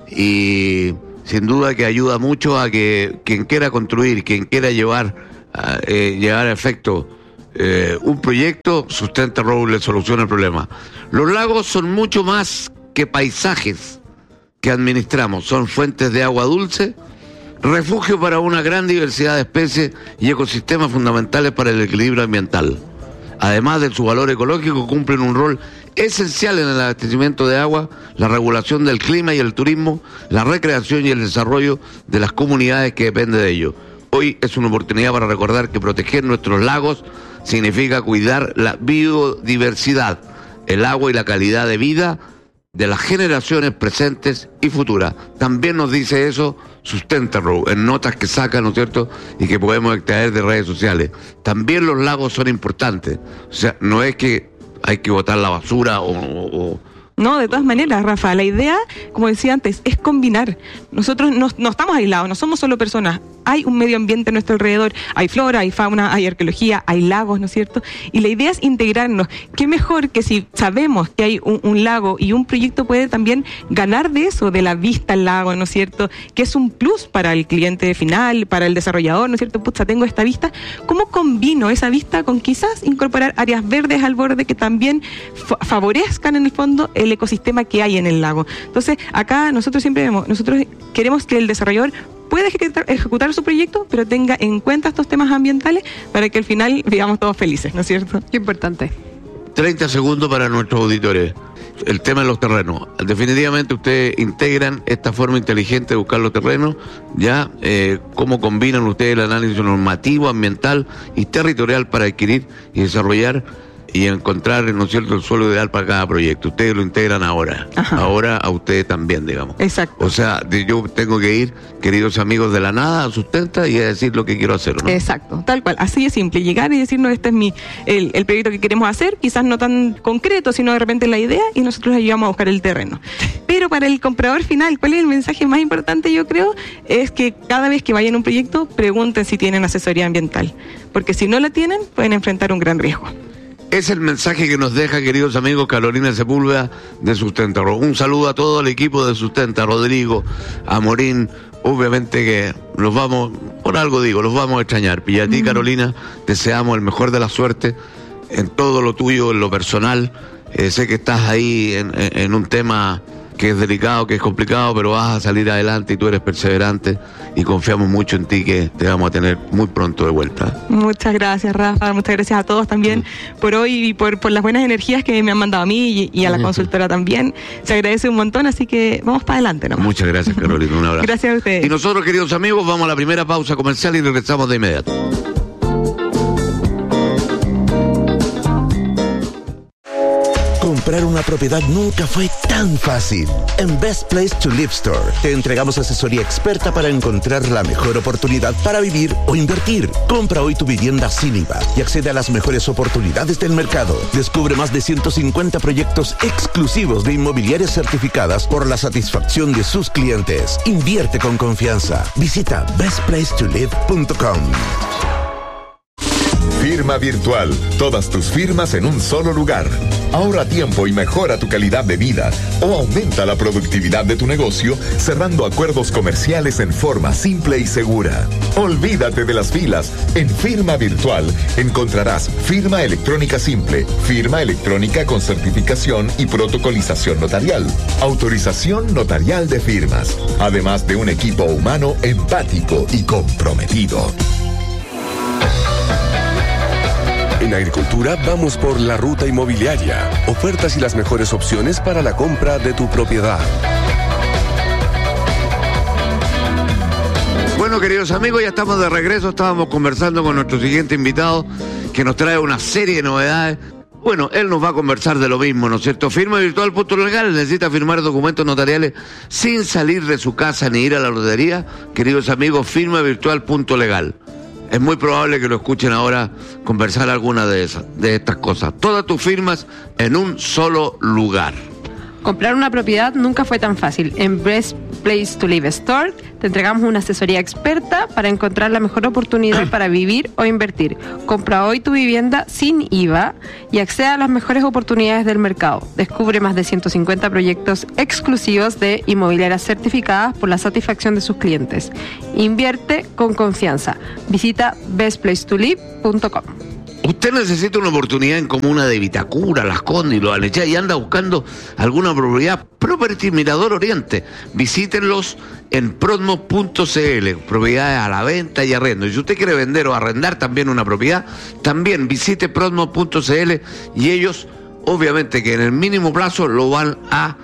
y... sin duda que ayuda mucho a que quien quiera construir, quien quiera llevar a, eh, llevar a efecto eh, un proyecto, Sustenta Row le soluciona el problema. Los lagos son mucho más que paisajes que administramos, son fuentes de agua dulce, refugio para una gran diversidad de especies y ecosistemas fundamentales para el equilibrio ambiental. Además de su valor ecológico, cumplen un rol esencial en el abastecimiento de agua, la regulación del clima y el turismo, la recreación y el desarrollo de las comunidades que dependen de ello. Hoy es una oportunidad para recordar que proteger nuestros lagos significa cuidar la biodiversidad, el agua y la calidad de vida de las generaciones presentes y futuras. También nos dice eso Sustenta Row, en notas que saca, ¿no es cierto?, y que podemos extraer de redes sociales. También los lagos son importantes. O sea, no es que hay que botar la basura o... o, o No, de todas maneras, Rafa, la idea, como decía antes, es combinar. Nosotros no, no estamos aislados, no somos solo personas. Hay un medio ambiente a nuestro alrededor, hay flora, hay fauna, hay arqueología, hay lagos, ¿no es cierto? Y la idea es integrarnos. Qué mejor que si sabemos que hay un, un lago y un proyecto puede también ganar de eso, de la vista al lago, ¿no es cierto? Que es un plus para el cliente final, para el desarrollador, ¿no es cierto? Pucha, tengo esta vista. ¿Cómo combino esa vista con quizás incorporar áreas verdes al borde que también fa- favorezcan en el fondo el ecosistema que hay en el lago? Entonces, acá nosotros siempre vemos, nosotros queremos que el desarrollador pueda ejecutar, ejecutar su proyecto, pero tenga en cuenta estos temas ambientales para que al final vivamos todos felices, ¿no es cierto? Qué importante. treinta segundos para nuestros auditores. El tema de los terrenos. Definitivamente ustedes integran esta forma inteligente de buscar los terrenos, ya, eh, cómo combinan ustedes el análisis normativo, ambiental y territorial para adquirir y desarrollar y encontrar, ¿no es cierto?, el suelo ideal para cada proyecto. Ustedes lo integran ahora. Ajá. Ahora a ustedes también, digamos. Exacto. O sea, de, yo tengo que ir, queridos amigos, de la nada a Sustenta y a decir lo que quiero hacer, ¿no? Exacto, tal cual. Así de simple. Llegar y decirnos, este es mi el, el proyecto que queremos hacer, quizás no tan concreto, sino de repente la idea, y nosotros ayudamos a buscar el terreno. Pero para el comprador final, ¿cuál es el mensaje más importante, yo creo? Es que cada vez que vayan a un proyecto, pregunten si tienen asesoría ambiental. Porque si no la tienen, pueden enfrentar un gran riesgo. Es el mensaje que nos deja, queridos amigos, Carolina Sepúlveda de Sustenta Row. Un saludo a todo el equipo de Sustenta, Rodrigo, a Morín. Obviamente que los vamos, por algo digo, los vamos a extrañar. Y a ti, mm. Carolina, deseamos el mejor de la suerte en todo lo tuyo, en lo personal. Eh, sé que estás ahí en, en, en un tema que es delicado, que es complicado, pero vas a salir adelante y tú eres perseverante y confiamos mucho en ti, que te vamos a tener muy pronto de vuelta. Muchas gracias, Rafa, muchas gracias a todos también mm. por hoy y por, por las buenas energías que me han mandado a mí y, y a la mm. consultora también. Se agradece un montón, así que vamos para adelante nomás. Muchas gracias, Carolina, un abrazo. Gracias a ustedes. Y nosotros, queridos amigos, vamos a la primera pausa comercial y regresamos de inmediato. Comprar una propiedad nunca fue tan fácil. En Best Place to Live Store te entregamos asesoría experta para encontrar la mejor oportunidad para vivir o invertir. Compra hoy tu vivienda sin I V A y accede a las mejores oportunidades del mercado. Descubre más de ciento cincuenta proyectos exclusivos de inmobiliarias certificadas por la satisfacción de sus clientes. Invierte con confianza. Visita best place to live punto com. Firma virtual. Todas tus firmas en un solo lugar. Ahorra tiempo y mejora tu calidad de vida o aumenta la productividad de tu negocio cerrando acuerdos comerciales en forma simple y segura. Olvídate de las filas. En Firma Virtual encontrarás firma electrónica simple, firma electrónica con certificación y protocolización notarial, autorización notarial de firmas, además de un equipo humano empático y comprometido. En Agricultura vamos por la ruta inmobiliaria. Ofertas y las mejores opciones para la compra de tu propiedad. Bueno, Bueno, queridos amigos, ya estamos de regreso. Estábamos conversando con nuestro siguiente invitado, que nos trae una serie de novedades. Bueno, él nos va a conversar de lo mismo, ¿no es cierto? Firma virtual punto legal, necesita firmar documentos notariales sin salir de su casa ni ir a la lotería. Queridos amigos, firma virtual punto legal. Es muy probable que lo escuchen ahora conversar alguna de esas, de estas cosas. Todas tus firmas en un solo lugar. Comprar una propiedad nunca fue tan fácil. En Best Place to Live Store te entregamos una asesoría experta para encontrar la mejor oportunidad para vivir o invertir. Compra hoy tu vivienda sin I V A y accede a las mejores oportunidades del mercado. Descubre más de ciento cincuenta proyectos exclusivos de inmobiliarias certificadas por la satisfacción de sus clientes. Invierte con confianza. Visita best place to live punto com. Usted necesita una oportunidad en comuna de Vitacura, Las Condes y Los Alechá y anda buscando alguna propiedad. Property Mirador Oriente. Visítenlos en prosmo punto c l. Propiedades a la venta y arrendo. Y si usted quiere vender o arrendar también una propiedad, también visite prosmo punto c l y ellos, obviamente que en el mínimo plazo lo van a,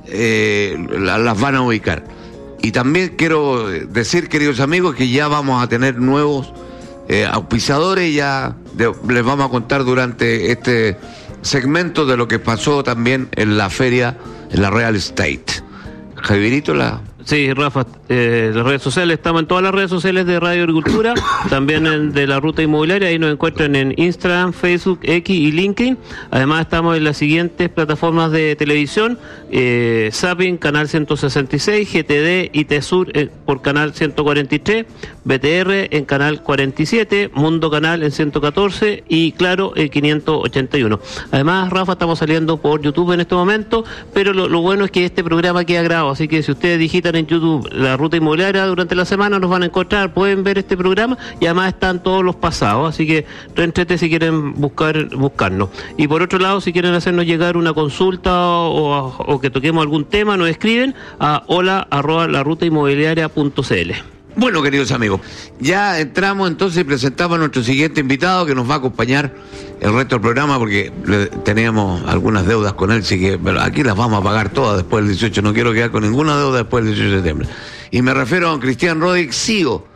eh, las van a ubicar. Y también quiero decir, queridos amigos, que ya vamos a tener nuevos Eh, auspiciadores. Ya de, les vamos a contar durante este segmento de lo que pasó también en la feria, en la Real Estate. Javierito, la... Sí, Rafa, eh, las redes sociales, estamos en todas las redes sociales de Radio Agricultura, también en, de la Ruta Inmobiliaria, ahí nos encuentran en Instagram, Facebook, X y LinkedIn. Además estamos en las siguientes plataformas de televisión, eh, Zapping, canal ciento sesenta y seis, G T D y T-Sur eh, por canal ciento cuarenta y tres, B T R en canal cuarenta y siete, Mundo Canal en ciento catorce y Claro en quinientos ochenta y uno. Además, Rafa, estamos saliendo por YouTube en este momento, pero lo, lo bueno es que este programa queda grabado, así que si ustedes digitan en YouTube La Ruta Inmobiliaria durante la semana nos van a encontrar, pueden ver este programa y además están todos los pasados, así que reentrete si quieren buscar buscarnos. Y por otro lado, si quieren hacernos llegar una consulta o, o, o que toquemos algún tema, nos escriben a hola arroba la ruta inmobiliaria punto c l. Bueno, queridos amigos, ya entramos entonces y presentamos a nuestro siguiente invitado que nos va a acompañar el resto del programa porque le, teníamos algunas deudas con él, así que bueno, aquí las vamos a pagar todas después del dieciocho, no quiero quedar con ninguna deuda después del dieciocho de septiembre. Y me refiero a don Cristian Rodríguez, C E O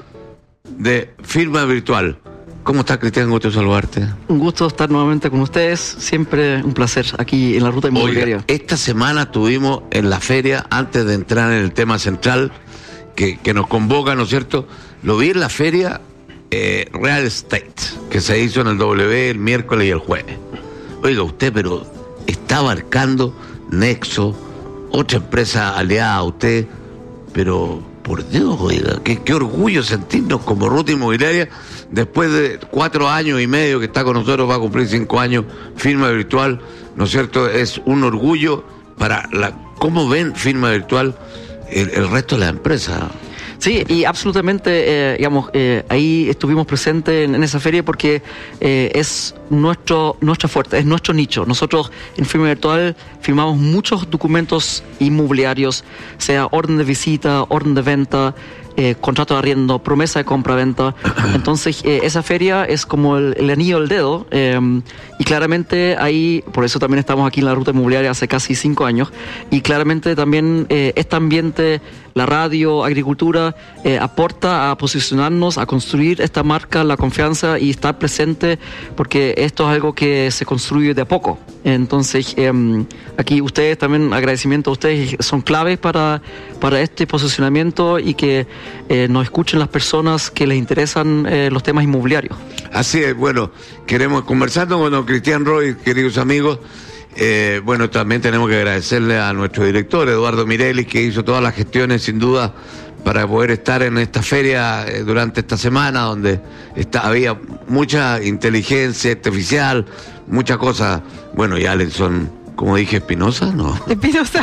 de Firma Virtual. ¿Cómo estás, Cristian? Gusto saludarte. Un gusto estar nuevamente con ustedes, siempre un placer aquí en la Ruta Inmobiliaria. Oiga, esta semana estuvimos en la feria, antes de entrar en el tema central, Que, que nos convoca, ¿no es cierto? Lo vi en la feria eh, Real Estate, que se hizo en el W el miércoles y el jueves. Oiga, usted, pero está abarcando Nexo, otra empresa aliada a usted, pero por Dios, oiga, qué, qué orgullo sentirnos como Ruta Inmobiliaria, después de cuatro años y medio que está con nosotros, va a cumplir cinco años, Firma Virtual, ¿no es cierto? Es un orgullo para la... ¿Cómo ven Firma Virtual El, el resto de la empresa? Sí, y absolutamente, eh, digamos, eh, ahí estuvimos presentes en, en esa feria porque eh, es nuestro nuestra fuerte, es nuestro nicho. Nosotros en Firma Virtual firmamos muchos documentos inmobiliarios, sea orden de visita, orden de venta, eh, contrato de arriendo, promesa de compra-venta. Entonces, eh, esa feria es como el, el anillo del dedo, eh, y claramente ahí, por eso también estamos aquí en la Ruta Inmobiliaria hace casi cinco años, y claramente también eh, este ambiente, la radio, agricultura, eh, aporta a posicionarnos, a construir esta marca, la confianza y estar presente, porque esto es algo que se construye de a poco. Entonces, eh, aquí ustedes también, agradecimiento a ustedes, son claves para, para este posicionamiento y que eh, nos escuchen las personas que les interesan eh, los temas inmobiliarios. Así es, bueno, queremos, conversando con don Cristian Roy, queridos amigos, eh, bueno, también tenemos que agradecerle a nuestro director, Eduardo Mirelis, que hizo todas las gestiones, sin duda, para poder estar en esta feria eh, durante esta semana, donde está, había mucha inteligencia artificial, muchas cosas. Bueno, y Alison, como dije, Espinosa, no. Espinosa.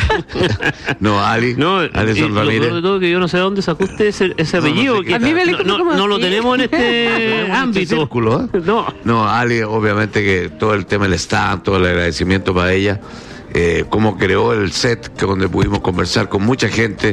No, Ali. No, Alison Ramírez. Lo peor de todo que yo no sé de dónde sacó usted ese, ese apellido. No, no, que a mí me no, no, no lo tenemos en este ámbito. Círculo, ¿eh? No. No, Ali, obviamente que todo el tema del stand, todo el agradecimiento para ella. Eh, cómo creó el set, que donde pudimos conversar con mucha gente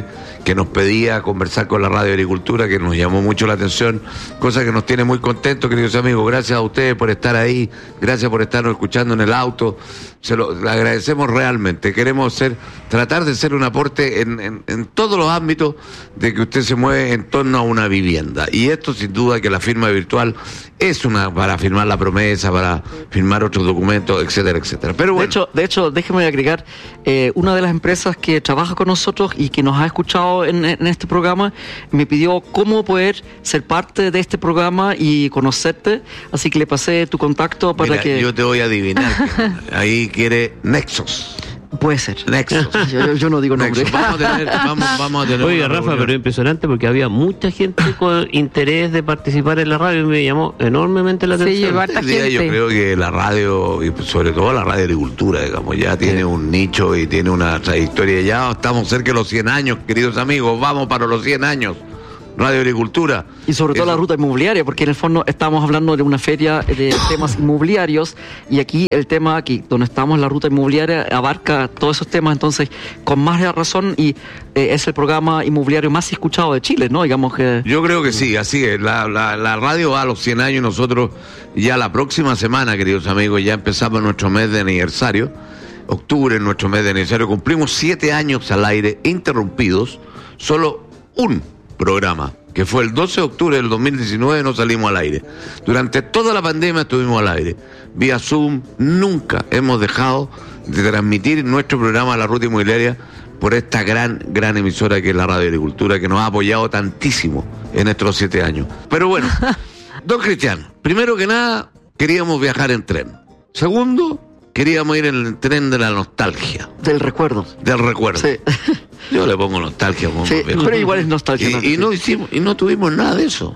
que nos pedía conversar con la Radio Agricultura, que nos llamó mucho la atención, cosa que nos tiene muy contentos, queridos amigos. Gracias a ustedes por estar ahí, gracias por estarnos escuchando en el auto, se lo agradecemos realmente. Queremos ser, tratar de ser un aporte en, en, en todos los ámbitos de que usted se mueve en torno a una vivienda, y esto sin duda que la firma virtual es una para firmar la promesa, para firmar otros documentos, etcétera, etcétera. Pero bueno. De hecho, de hecho, déjeme agregar, eh, una de las empresas que trabaja con nosotros y que nos ha escuchado en, en este programa, me pidió cómo poder ser parte de este programa y conocerte, así que le pasé tu contacto para Mira, que... yo te voy a adivinar, que ahí quiere Nexos. Puede ser. Nexos. yo, yo no digo nombre. Vamos a tener, vamos, vamos a tener Oiga, Rafa, reunión. Pero impresionante porque había mucha gente con interés de participar en la radio y me llamó enormemente la atención. Sí, lleva harta gente. Yo creo que la radio, y sobre todo la radio agricultura, digamos, ya tiene sí. un nicho y tiene una trayectoria. Ya estamos cerca de los cien años, queridos amigos. Vamos para los cien años. Radio Agricultura. Y sobre todo Eso. la ruta inmobiliaria, porque en el fondo estamos hablando de una feria de temas inmobiliarios, y aquí el tema aquí donde estamos, la ruta inmobiliaria, abarca todos esos temas, entonces con más razón, y eh, es el programa inmobiliario más escuchado de Chile, ¿no? Digamos que... Yo creo que sí, así es. La, la, la radio va a los cien años, nosotros ya la próxima semana, queridos amigos, ya empezamos nuestro mes de aniversario, octubre, nuestro mes de aniversario, cumplimos siete años al aire, interrumpidos, solo un programa, que fue el doce de octubre del dos mil diecinueve, no salimos al aire. Durante toda la pandemia estuvimos al aire, vía Zoom. Nunca hemos dejado de transmitir nuestro programa La Ruta Inmobiliaria por esta gran, gran emisora que es la Radio Agricultura, que nos ha apoyado tantísimo en estos siete años. Pero bueno, don Cristian, primero que nada, queríamos viajar en tren. Segundo, queríamos ir en el tren de la nostalgia. Del recuerdo. Del recuerdo. Sí. Yo le pongo nostalgia. Sí, pero igual es nostalgia. Y, no, y, no hicimos, y no tuvimos nada de eso.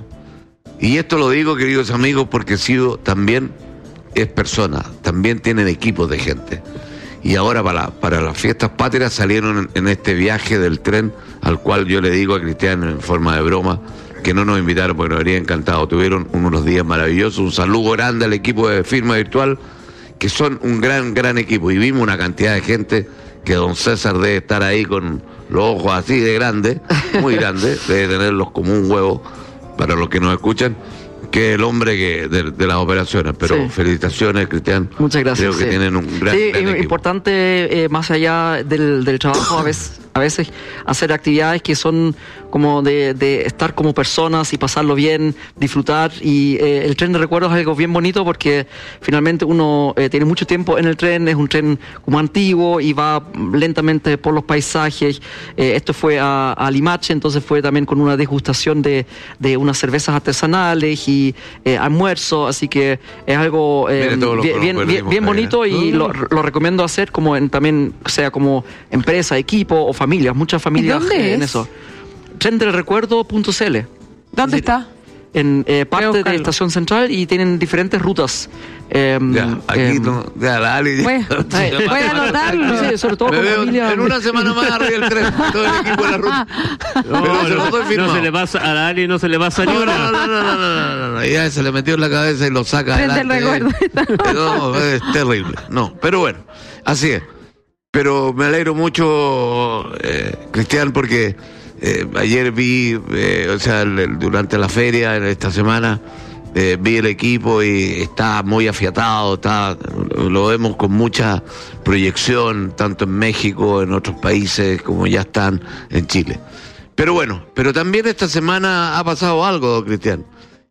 Y esto lo digo, queridos amigos, porque Cido también es persona, también tienen equipos de gente. Y ahora para, para las fiestas patrias salieron en, en este viaje del tren, al cual yo le digo a Cristian en forma de broma, que no nos invitaron porque nos habría encantado. Tuvieron unos días maravillosos. Un saludo grande al equipo de Firma Virtual, que son un gran, gran equipo. Y vimos una cantidad de gente que don César debe estar ahí con los ojos así de grandes, muy grandes, debe tenerlos como un huevo, para los que nos escuchan, que es el hombre que de, de las operaciones. Pero sí. Felicitaciones, Cristian. Muchas gracias. Creo que sí. tienen un gran, sí, gran es equipo. Importante, eh, más allá del, del trabajo, a veces, a veces hacer actividades que son como de, de estar como personas y pasarlo bien, disfrutar. Y eh, el tren de recuerdos es algo bien bonito porque finalmente uno eh, tiene mucho tiempo en el tren, es un tren como antiguo y va lentamente por los paisajes. Eh, esto fue a, a Limache, entonces fue también con una degustación de, de unas cervezas artesanales y eh, almuerzo, así que es algo eh, bien, bien, bien, bien bonito y uh-huh. lo, lo recomiendo hacer como en, también, sea como empresa, equipo o familias, muchas familias eh, en eso. tren del recuerdo punto c l. ¿Dónde sí, está? En eh, parte de Estación Central y tienen diferentes rutas. Eh, ya, aquí eh, no, ya, dale. Voy, voy a anotarlo. Sí, sobre todo Me con veo familia. En una semana más arriba el tren, todo el equipo de la ruta. No, Pero se, no, no se le pasa a Dali, no se le pasa ni una. No, no, no, no, no, no, no, ya se le metió en la cabeza y lo saca tren adelante. Del recuerdo. No, es terrible. No, pero bueno, así es. Pero me alegro mucho, eh, Cristian, porque eh, ayer vi, eh, o sea, el, durante la feria, esta semana, eh, vi el equipo y está muy afiatado, está, lo vemos con mucha proyección, tanto en México, en otros países, como ya están en Chile. Pero bueno, pero también esta semana ha pasado algo, Cristian.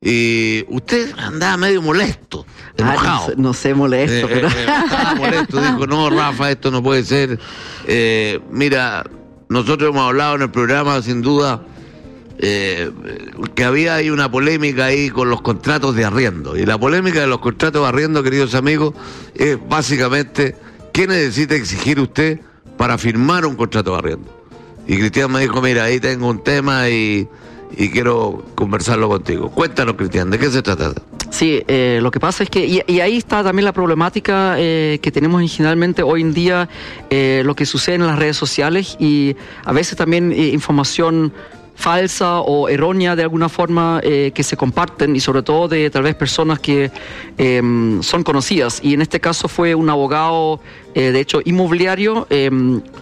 Y usted andaba medio molesto, enojado. Ah, no, no sé, molesto, eh, pero... eh, estaba molesto, dijo, no, Rafa, esto no puede ser. Eh, mira, nosotros hemos hablado en el programa, sin duda, eh, que había ahí una polémica ahí con los contratos de arriendo. Y la polémica de los contratos de arriendo, queridos amigos, es básicamente, ¿qué necesita exigir usted para firmar un contrato de arriendo? Y Cristian me dijo, mira, ahí tengo un tema y... y quiero conversarlo contigo. Cuéntanos, Cristian, ¿de qué se trata? Sí, eh, lo que pasa es que, y, y ahí está también la problemática eh, que tenemos generalmente hoy en día, eh, lo que sucede en las redes sociales y a veces también eh, información falsa o errónea de alguna forma eh, que se comparten y sobre todo de tal vez personas que eh, son conocidas. Y en este caso fue un abogado, eh, de hecho, inmobiliario, eh,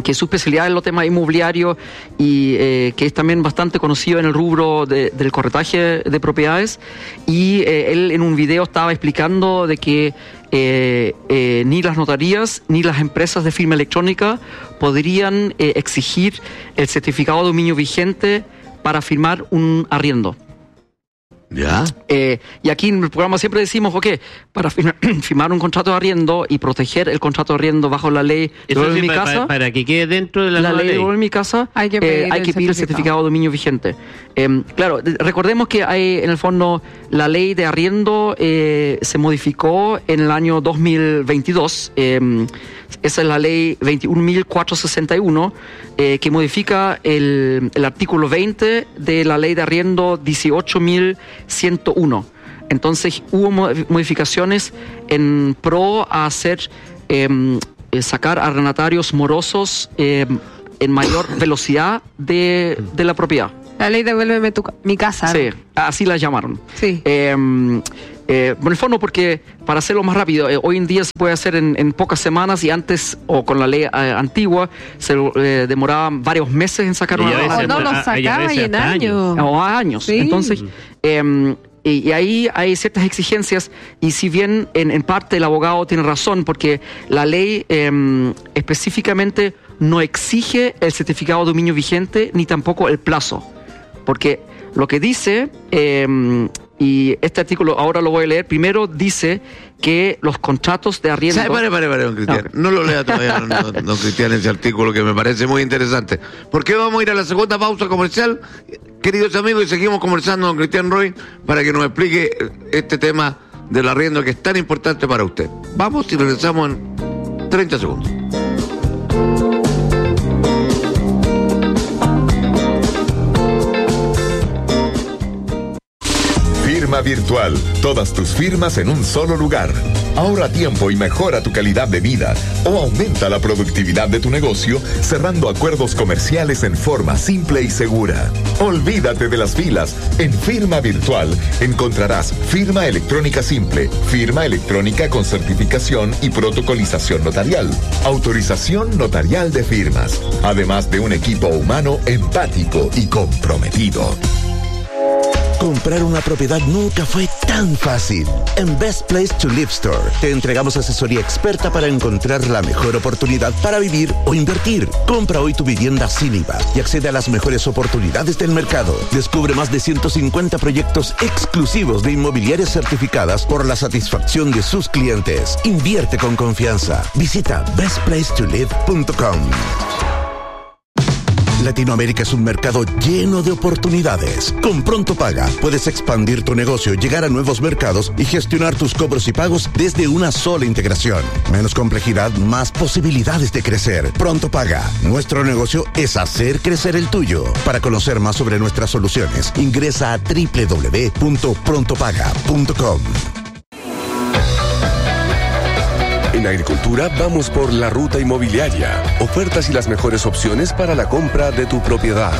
que su especialidad en los temas inmobiliarios y eh, que es también bastante conocido en el rubro de, del corretaje de propiedades, y eh, él en un video estaba explicando de que eh, eh, ni las notarías ni las empresas de firma electrónica podrían eh, exigir el certificado de dominio vigente para firmar un arriendo. ¿Ya? Eh, y aquí en el programa siempre decimos, ok, para firmar, firmar un contrato de arriendo y proteger el contrato de arriendo bajo la ley de Eso sí, mi para, casa, para, para que quede dentro de la, la nueva ley ley. de mi casa, hay que eh, pedir, hay el, que pedir el certificado de dominio vigente. Eh, claro, de, recordemos que hay, en el fondo, la ley de arriendo eh, se modificó en el año dos mil veintidós. Eh, esa es la ley veintiún mil cuatrocientos sesenta y uno, eh, que modifica el, el artículo veinte de la ley de arriendo dieciocho mil ciento uno. Entonces hubo modificaciones en pro a hacer eh, sacar arrendatarios morosos eh, en mayor velocidad de, de la propiedad. La ley devuélveme tu, mi casa. Sí, así la llamaron. Sí. Eh, eh, en el fondo, porque para hacerlo más rápido, eh, hoy en día se puede hacer en, en pocas semanas, y antes, o con la ley eh, antigua, se eh, demoraban varios meses en sacar y una... O no lo sacaba y en años. O años. Sí. Entonces... Eh, Y, y ahí hay ciertas exigencias, y si bien en, en parte el abogado tiene razón, porque la ley eh, específicamente no exige el certificado de dominio vigente ni tampoco el plazo, porque lo que dice, eh, y este artículo ahora lo voy a leer, primero dice que los contratos de arriendo... ¿Sabe? Pare, pare, pare, don Cristian. No, no lo lea todavía, don, don Cristian, ese artículo que me parece muy interesante. ¿Por qué vamos a ir a la segunda pausa comercial, queridos amigos, y seguimos conversando con Cristian Roy para que nos explique este tema del arriendo que es tan importante para usted? Vamos y regresamos en treinta segundos. Firma Virtual. Todas tus firmas en un solo lugar. Ahorra tiempo y mejora tu calidad de vida, o aumenta la productividad de tu negocio cerrando acuerdos comerciales en forma simple y segura. Olvídate de las filas. En Firma Virtual encontrarás firma electrónica simple, firma electrónica con certificación y protocolización notarial, autorización notarial de firmas, además de un equipo humano empático y comprometido. Comprar una propiedad nunca fue tan fácil. En Best Place to Live Store te entregamos asesoría experta para encontrar la mejor oportunidad para vivir o invertir. Compra hoy tu vivienda sin I V A y accede a las mejores oportunidades del mercado. Descubre más de ciento cincuenta proyectos exclusivos de inmobiliarias certificadas por la satisfacción de sus clientes. Invierte con confianza. Visita best place to live punto com. Latinoamérica es un mercado lleno de oportunidades. Con Pronto Paga puedes expandir tu negocio, llegar a nuevos mercados y gestionar tus cobros y pagos desde una sola integración. Menos complejidad, más posibilidades de crecer. Pronto Paga. Nuestro negocio es hacer crecer el tuyo. Para conocer más sobre nuestras soluciones, ingresa a doble u doble u doble u punto pronto paga punto com. En Agricultura vamos por la ruta inmobiliaria. Ofertas y las mejores opciones para la compra de tu propiedad.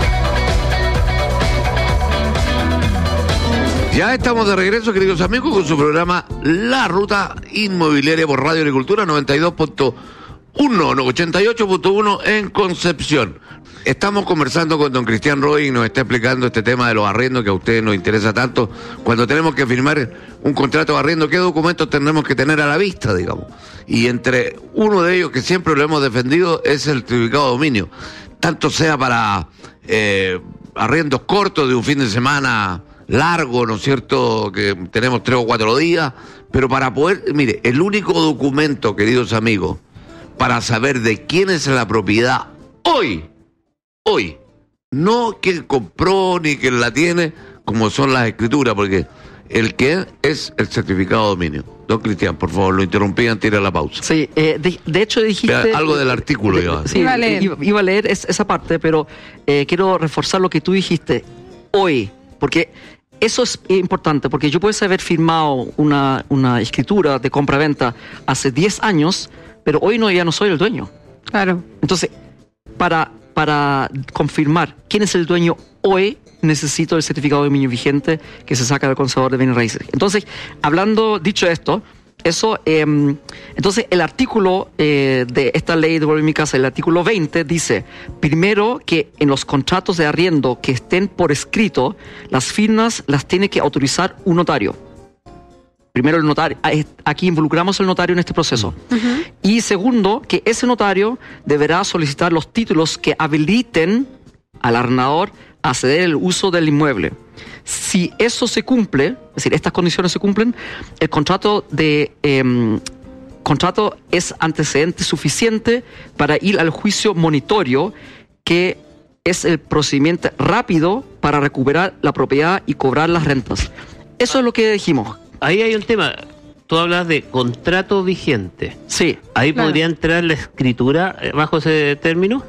Ya estamos de regreso, queridos amigos, con su programa La Ruta Inmobiliaria por Radio Agricultura noventa y dos punto uno, ochenta y ocho punto uno en Concepción. Estamos conversando con don Cristian Roy y nos está explicando este tema de los arriendos que a ustedes nos interesa tanto. Cuando tenemos que firmar un contrato de arriendo, ¿qué documentos tenemos que tener a la vista, digamos? Y entre uno de ellos que siempre lo hemos defendido es el certificado de dominio. Tanto sea para eh, arriendos cortos de un fin de semana largo, ¿no es cierto?, que tenemos tres o cuatro días, pero para poder, mire, el único documento, queridos amigos, para saber de quién es la propiedad hoy, hoy, no quién compró ni quién la tiene, como son las escrituras, porque el que es el certificado de dominio. Don Cristian, por favor, lo interrumpí antes de ir a la pausa. Sí, eh, de, de hecho dijiste... Vea, algo del artículo. De, iba. Sí, iba a leer, iba, iba a leer es, esa parte, pero eh, quiero reforzar lo que tú dijiste hoy, porque eso es importante, porque yo puedo haber firmado una, una escritura de compra-venta hace diez años, pero hoy no, ya no soy el dueño. Claro. Entonces, para, para confirmar quién es el dueño hoy, necesito el certificado de dominio vigente que se saca del Conservador de Bienes Raíces. Entonces, hablando, dicho esto, Eso, eh, entonces el artículo eh, de esta ley de Devuelve mi casa, el artículo veinte, dice, primero que en los contratos de arriendo que estén por escrito, las firmas las tiene que autorizar un notario. Primero el notario, aquí involucramos al notario en este proceso. Uh-huh. Y segundo, que ese notario deberá solicitar los títulos que habiliten al arrendador a ceder el uso del inmueble. Si eso se cumple, es decir, estas condiciones se cumplen, el contrato de eh, contrato es antecedente suficiente para ir al juicio monitorio, que es el procedimiento rápido para recuperar la propiedad y cobrar las rentas. Eso es lo que dijimos. Ahí hay un tema. Tú hablas de contrato vigente. Sí. Ahí claro. podría entrar la escritura bajo ese término.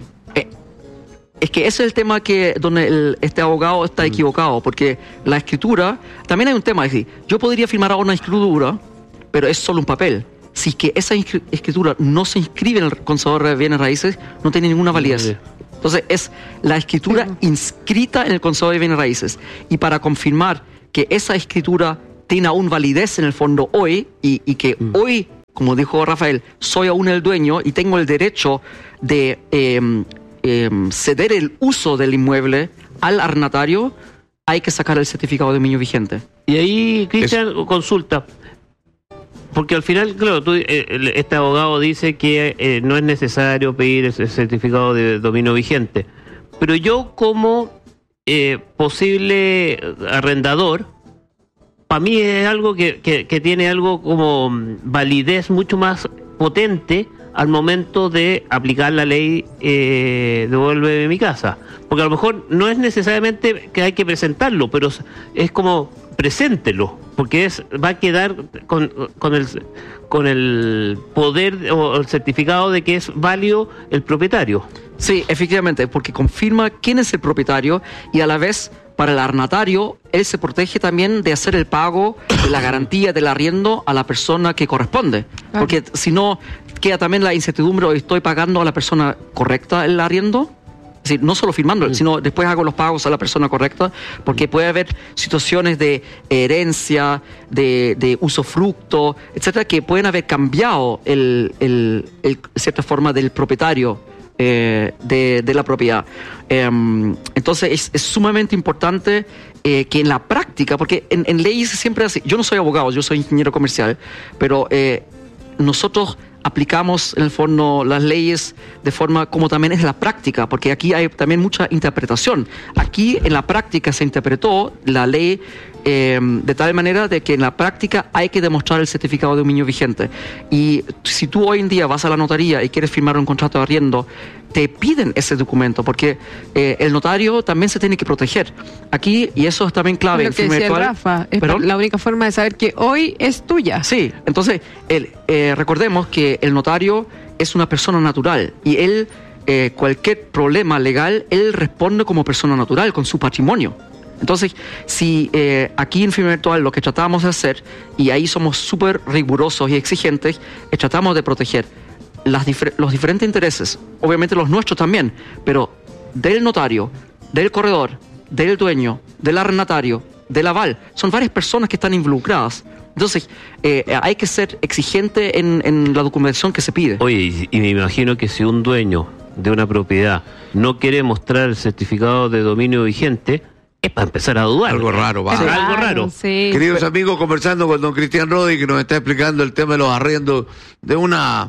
Es que ese es el tema que donde el, este abogado está equivocado, porque la escritura, también hay un tema, es decir, yo podría firmar ahora una escritura, pero es solo un papel. Si es que esa escritura no se inscribe en el Conservador de Bienes Raíces, no tiene ninguna validez. Entonces es la escritura inscrita en el Conservador de Bienes Raíces. Y para confirmar que esa escritura tiene aún validez en el fondo hoy, y, y que mm. hoy, como dijo Rafael, soy aún el dueño y tengo el derecho de... Eh, Eh, ceder el uso del inmueble al arrendatario, hay que sacar el certificado de dominio vigente. Y ahí, Cristian, consulta, porque al final, claro, tú, eh, este abogado dice que eh, no es necesario pedir ese certificado de dominio vigente, pero yo como eh, posible arrendador, para mí es algo que, que, que tiene algo como validez mucho más potente al momento de aplicar la ley eh, Devuelve mi casa, porque a lo mejor no es necesariamente que hay que presentarlo, pero es como preséntelo, porque es va a quedar con, con el con el poder o el certificado de que es válido el propietario. Sí, efectivamente, porque confirma quién es el propietario, y a la vez para el arrendatario él se protege también de hacer el pago de la garantía del arriendo a la persona que corresponde, claro. Porque si no queda también la incertidumbre, ¿o estoy pagando a la persona correcta el arriendo? Es decir, no solo firmando, mm. sino después hago los pagos a la persona correcta, porque puede haber situaciones de herencia, de, de usufructo, etcétera, que pueden haber cambiado el, el, el cierta forma del propietario eh, de, de la propiedad. Eh, entonces es, es sumamente importante eh, que en la práctica, porque en, en leyes siempre así, yo no soy abogado, yo soy ingeniero comercial, pero eh, nosotros aplicamos en el fondo las leyes de forma como también es la práctica, porque aquí hay también mucha interpretación. Aquí en la práctica se interpretó la ley eh, de tal manera de que en la práctica hay que demostrar el certificado de dominio vigente. Y si tú hoy en día vas a la notaría y quieres firmar un contrato de arriendo, te piden ese documento, porque eh, el notario también se tiene que proteger. Aquí, y eso es también clave. Lo que decía virtual, Rafa, es la única forma de saber que hoy es tuya. Sí, entonces el, eh, recordemos que el notario es una persona natural, y él, eh, cualquier problema legal, él responde como persona natural, con su patrimonio. Entonces, si eh, aquí en Firma Virtual lo que tratamos de hacer, y ahí somos súper rigurosos y exigentes, es tratamos de proteger Las difer- los diferentes intereses, obviamente los nuestros también, pero del notario, del corredor, del dueño, del arrendatario, del aval, son varias personas que están involucradas. Entonces, eh, hay que ser exigente en, en la documentación que se pide. Oye, y, y me imagino que si un dueño de una propiedad no quiere mostrar el certificado de dominio vigente, es para empezar a dudar. Algo raro, va. Sí, algo raro. Sí. Queridos amigos, conversando con don Cristian Rodi, que nos está explicando el tema de los arriendos, de una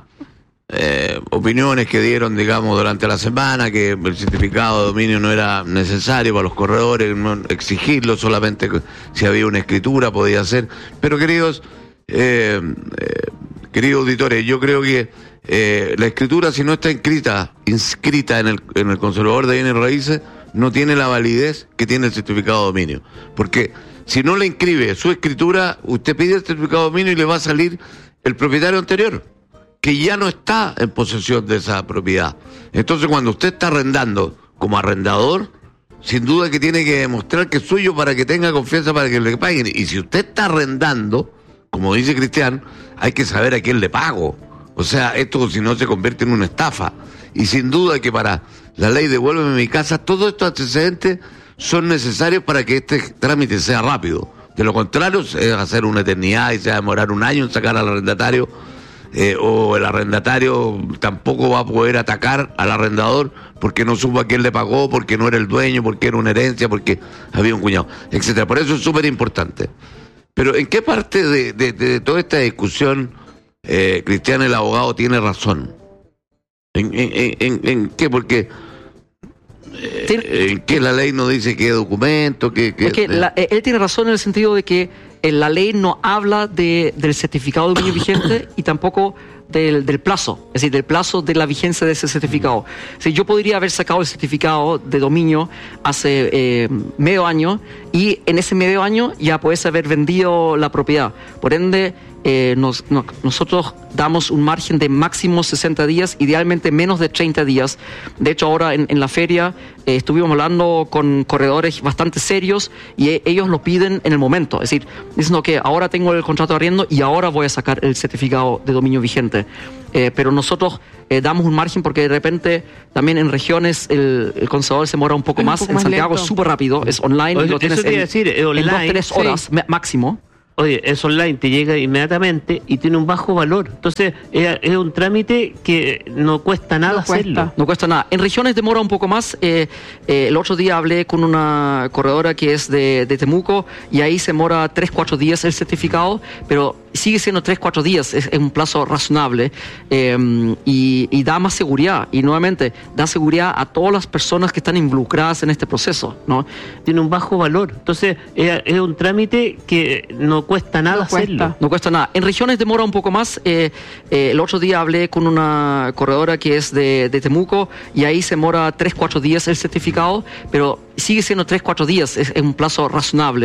eh, opiniones que dieron, digamos, durante la semana, que el certificado de dominio no era necesario para los corredores, no exigirlo, solamente si había una escritura podía ser. Pero queridos, eh, eh, queridos auditores, yo creo que eh, la escritura, si no está inscrita, inscrita en el, en el Conservador de Bienes Raíces, no tiene la validez que tiene el certificado de dominio. Porque si no le inscribe su escritura, usted pide el certificado de dominio y le va a salir el propietario anterior, que ya no está en posesión de esa propiedad. Entonces, cuando usted está arrendando como arrendador, sin duda que tiene que demostrar que es suyo para que tenga confianza para que le paguen. Y si usted está arrendando, como dice Cristian, hay que saber a quién le pago. O sea, esto si no se convierte en una estafa. Y sin duda que para la ley Devuélveme mi casa, todos estos antecedentes son necesarios para que este trámite sea rápido. De lo contrario, es hacer una eternidad y se va a demorar un año en sacar al arrendatario, eh, o el arrendatario tampoco va a poder atacar al arrendador porque no supo a quién le pagó, porque no era el dueño, porque era una herencia, porque había un cuñado, etcétera. Por eso es súper importante. Pero ¿en qué parte de, de, de toda esta discusión eh, Cristian, el abogado, tiene razón? ¿En, en, en, en qué? Porque eh, ¿en qué la ley no dice qué documento? Qué, qué, es que la, él tiene razón en el sentido de que la ley no habla de, del certificado de dominio vigente y tampoco del, del plazo, es decir, del plazo de la vigencia de ese certificado. O sea, yo podría haber sacado el certificado de dominio hace eh, medio año y en ese medio año ya puedes haber vendido la propiedad. Por ende, eh, nos, no, nosotros damos un margen de máximo sesenta días, idealmente menos de treinta días. De hecho, ahora en, en la feria eh, estuvimos hablando con corredores bastante serios y eh, ellos lo piden en el momento. Es decir, diciendo que ahora tengo el contrato de arriendo y ahora voy a sacar el certificado de dominio vigente. Eh, pero nosotros eh, damos un margen porque de repente también en regiones el, el conservador se demora un poco es más. Un poco en más Santiago lento. es súper rápido, es online. Oye, y lo tienes eso te iba en, a decir, es online, en dos, tres horas sí. máximo. Oye, es online, te llega inmediatamente y tiene un bajo valor. Entonces, es, es un trámite que no cuesta nada no hacerlo. Cuesta. No cuesta nada. En regiones demora un poco más. Eh, eh, el otro día hablé con una corredora que es de, de Temuco y ahí se demora tres, cuatro días el certificado, pero sigue siendo tres, cuatro días, es, es un plazo razonable eh, y, y da más seguridad. Y nuevamente, da seguridad a todas las personas que están involucradas en este proceso, ¿no? Tiene un bajo valor. Entonces, es, es un trámite que no cuesta nada no hacerlo. Cuesta. No cuesta nada. En regiones demora un poco más. Eh, eh, el otro día hablé con una corredora que es de, de Temuco y ahí se demora tres, cuatro días el certificado, pero sigue siendo tres, cuatro días, es, es un plazo razonable.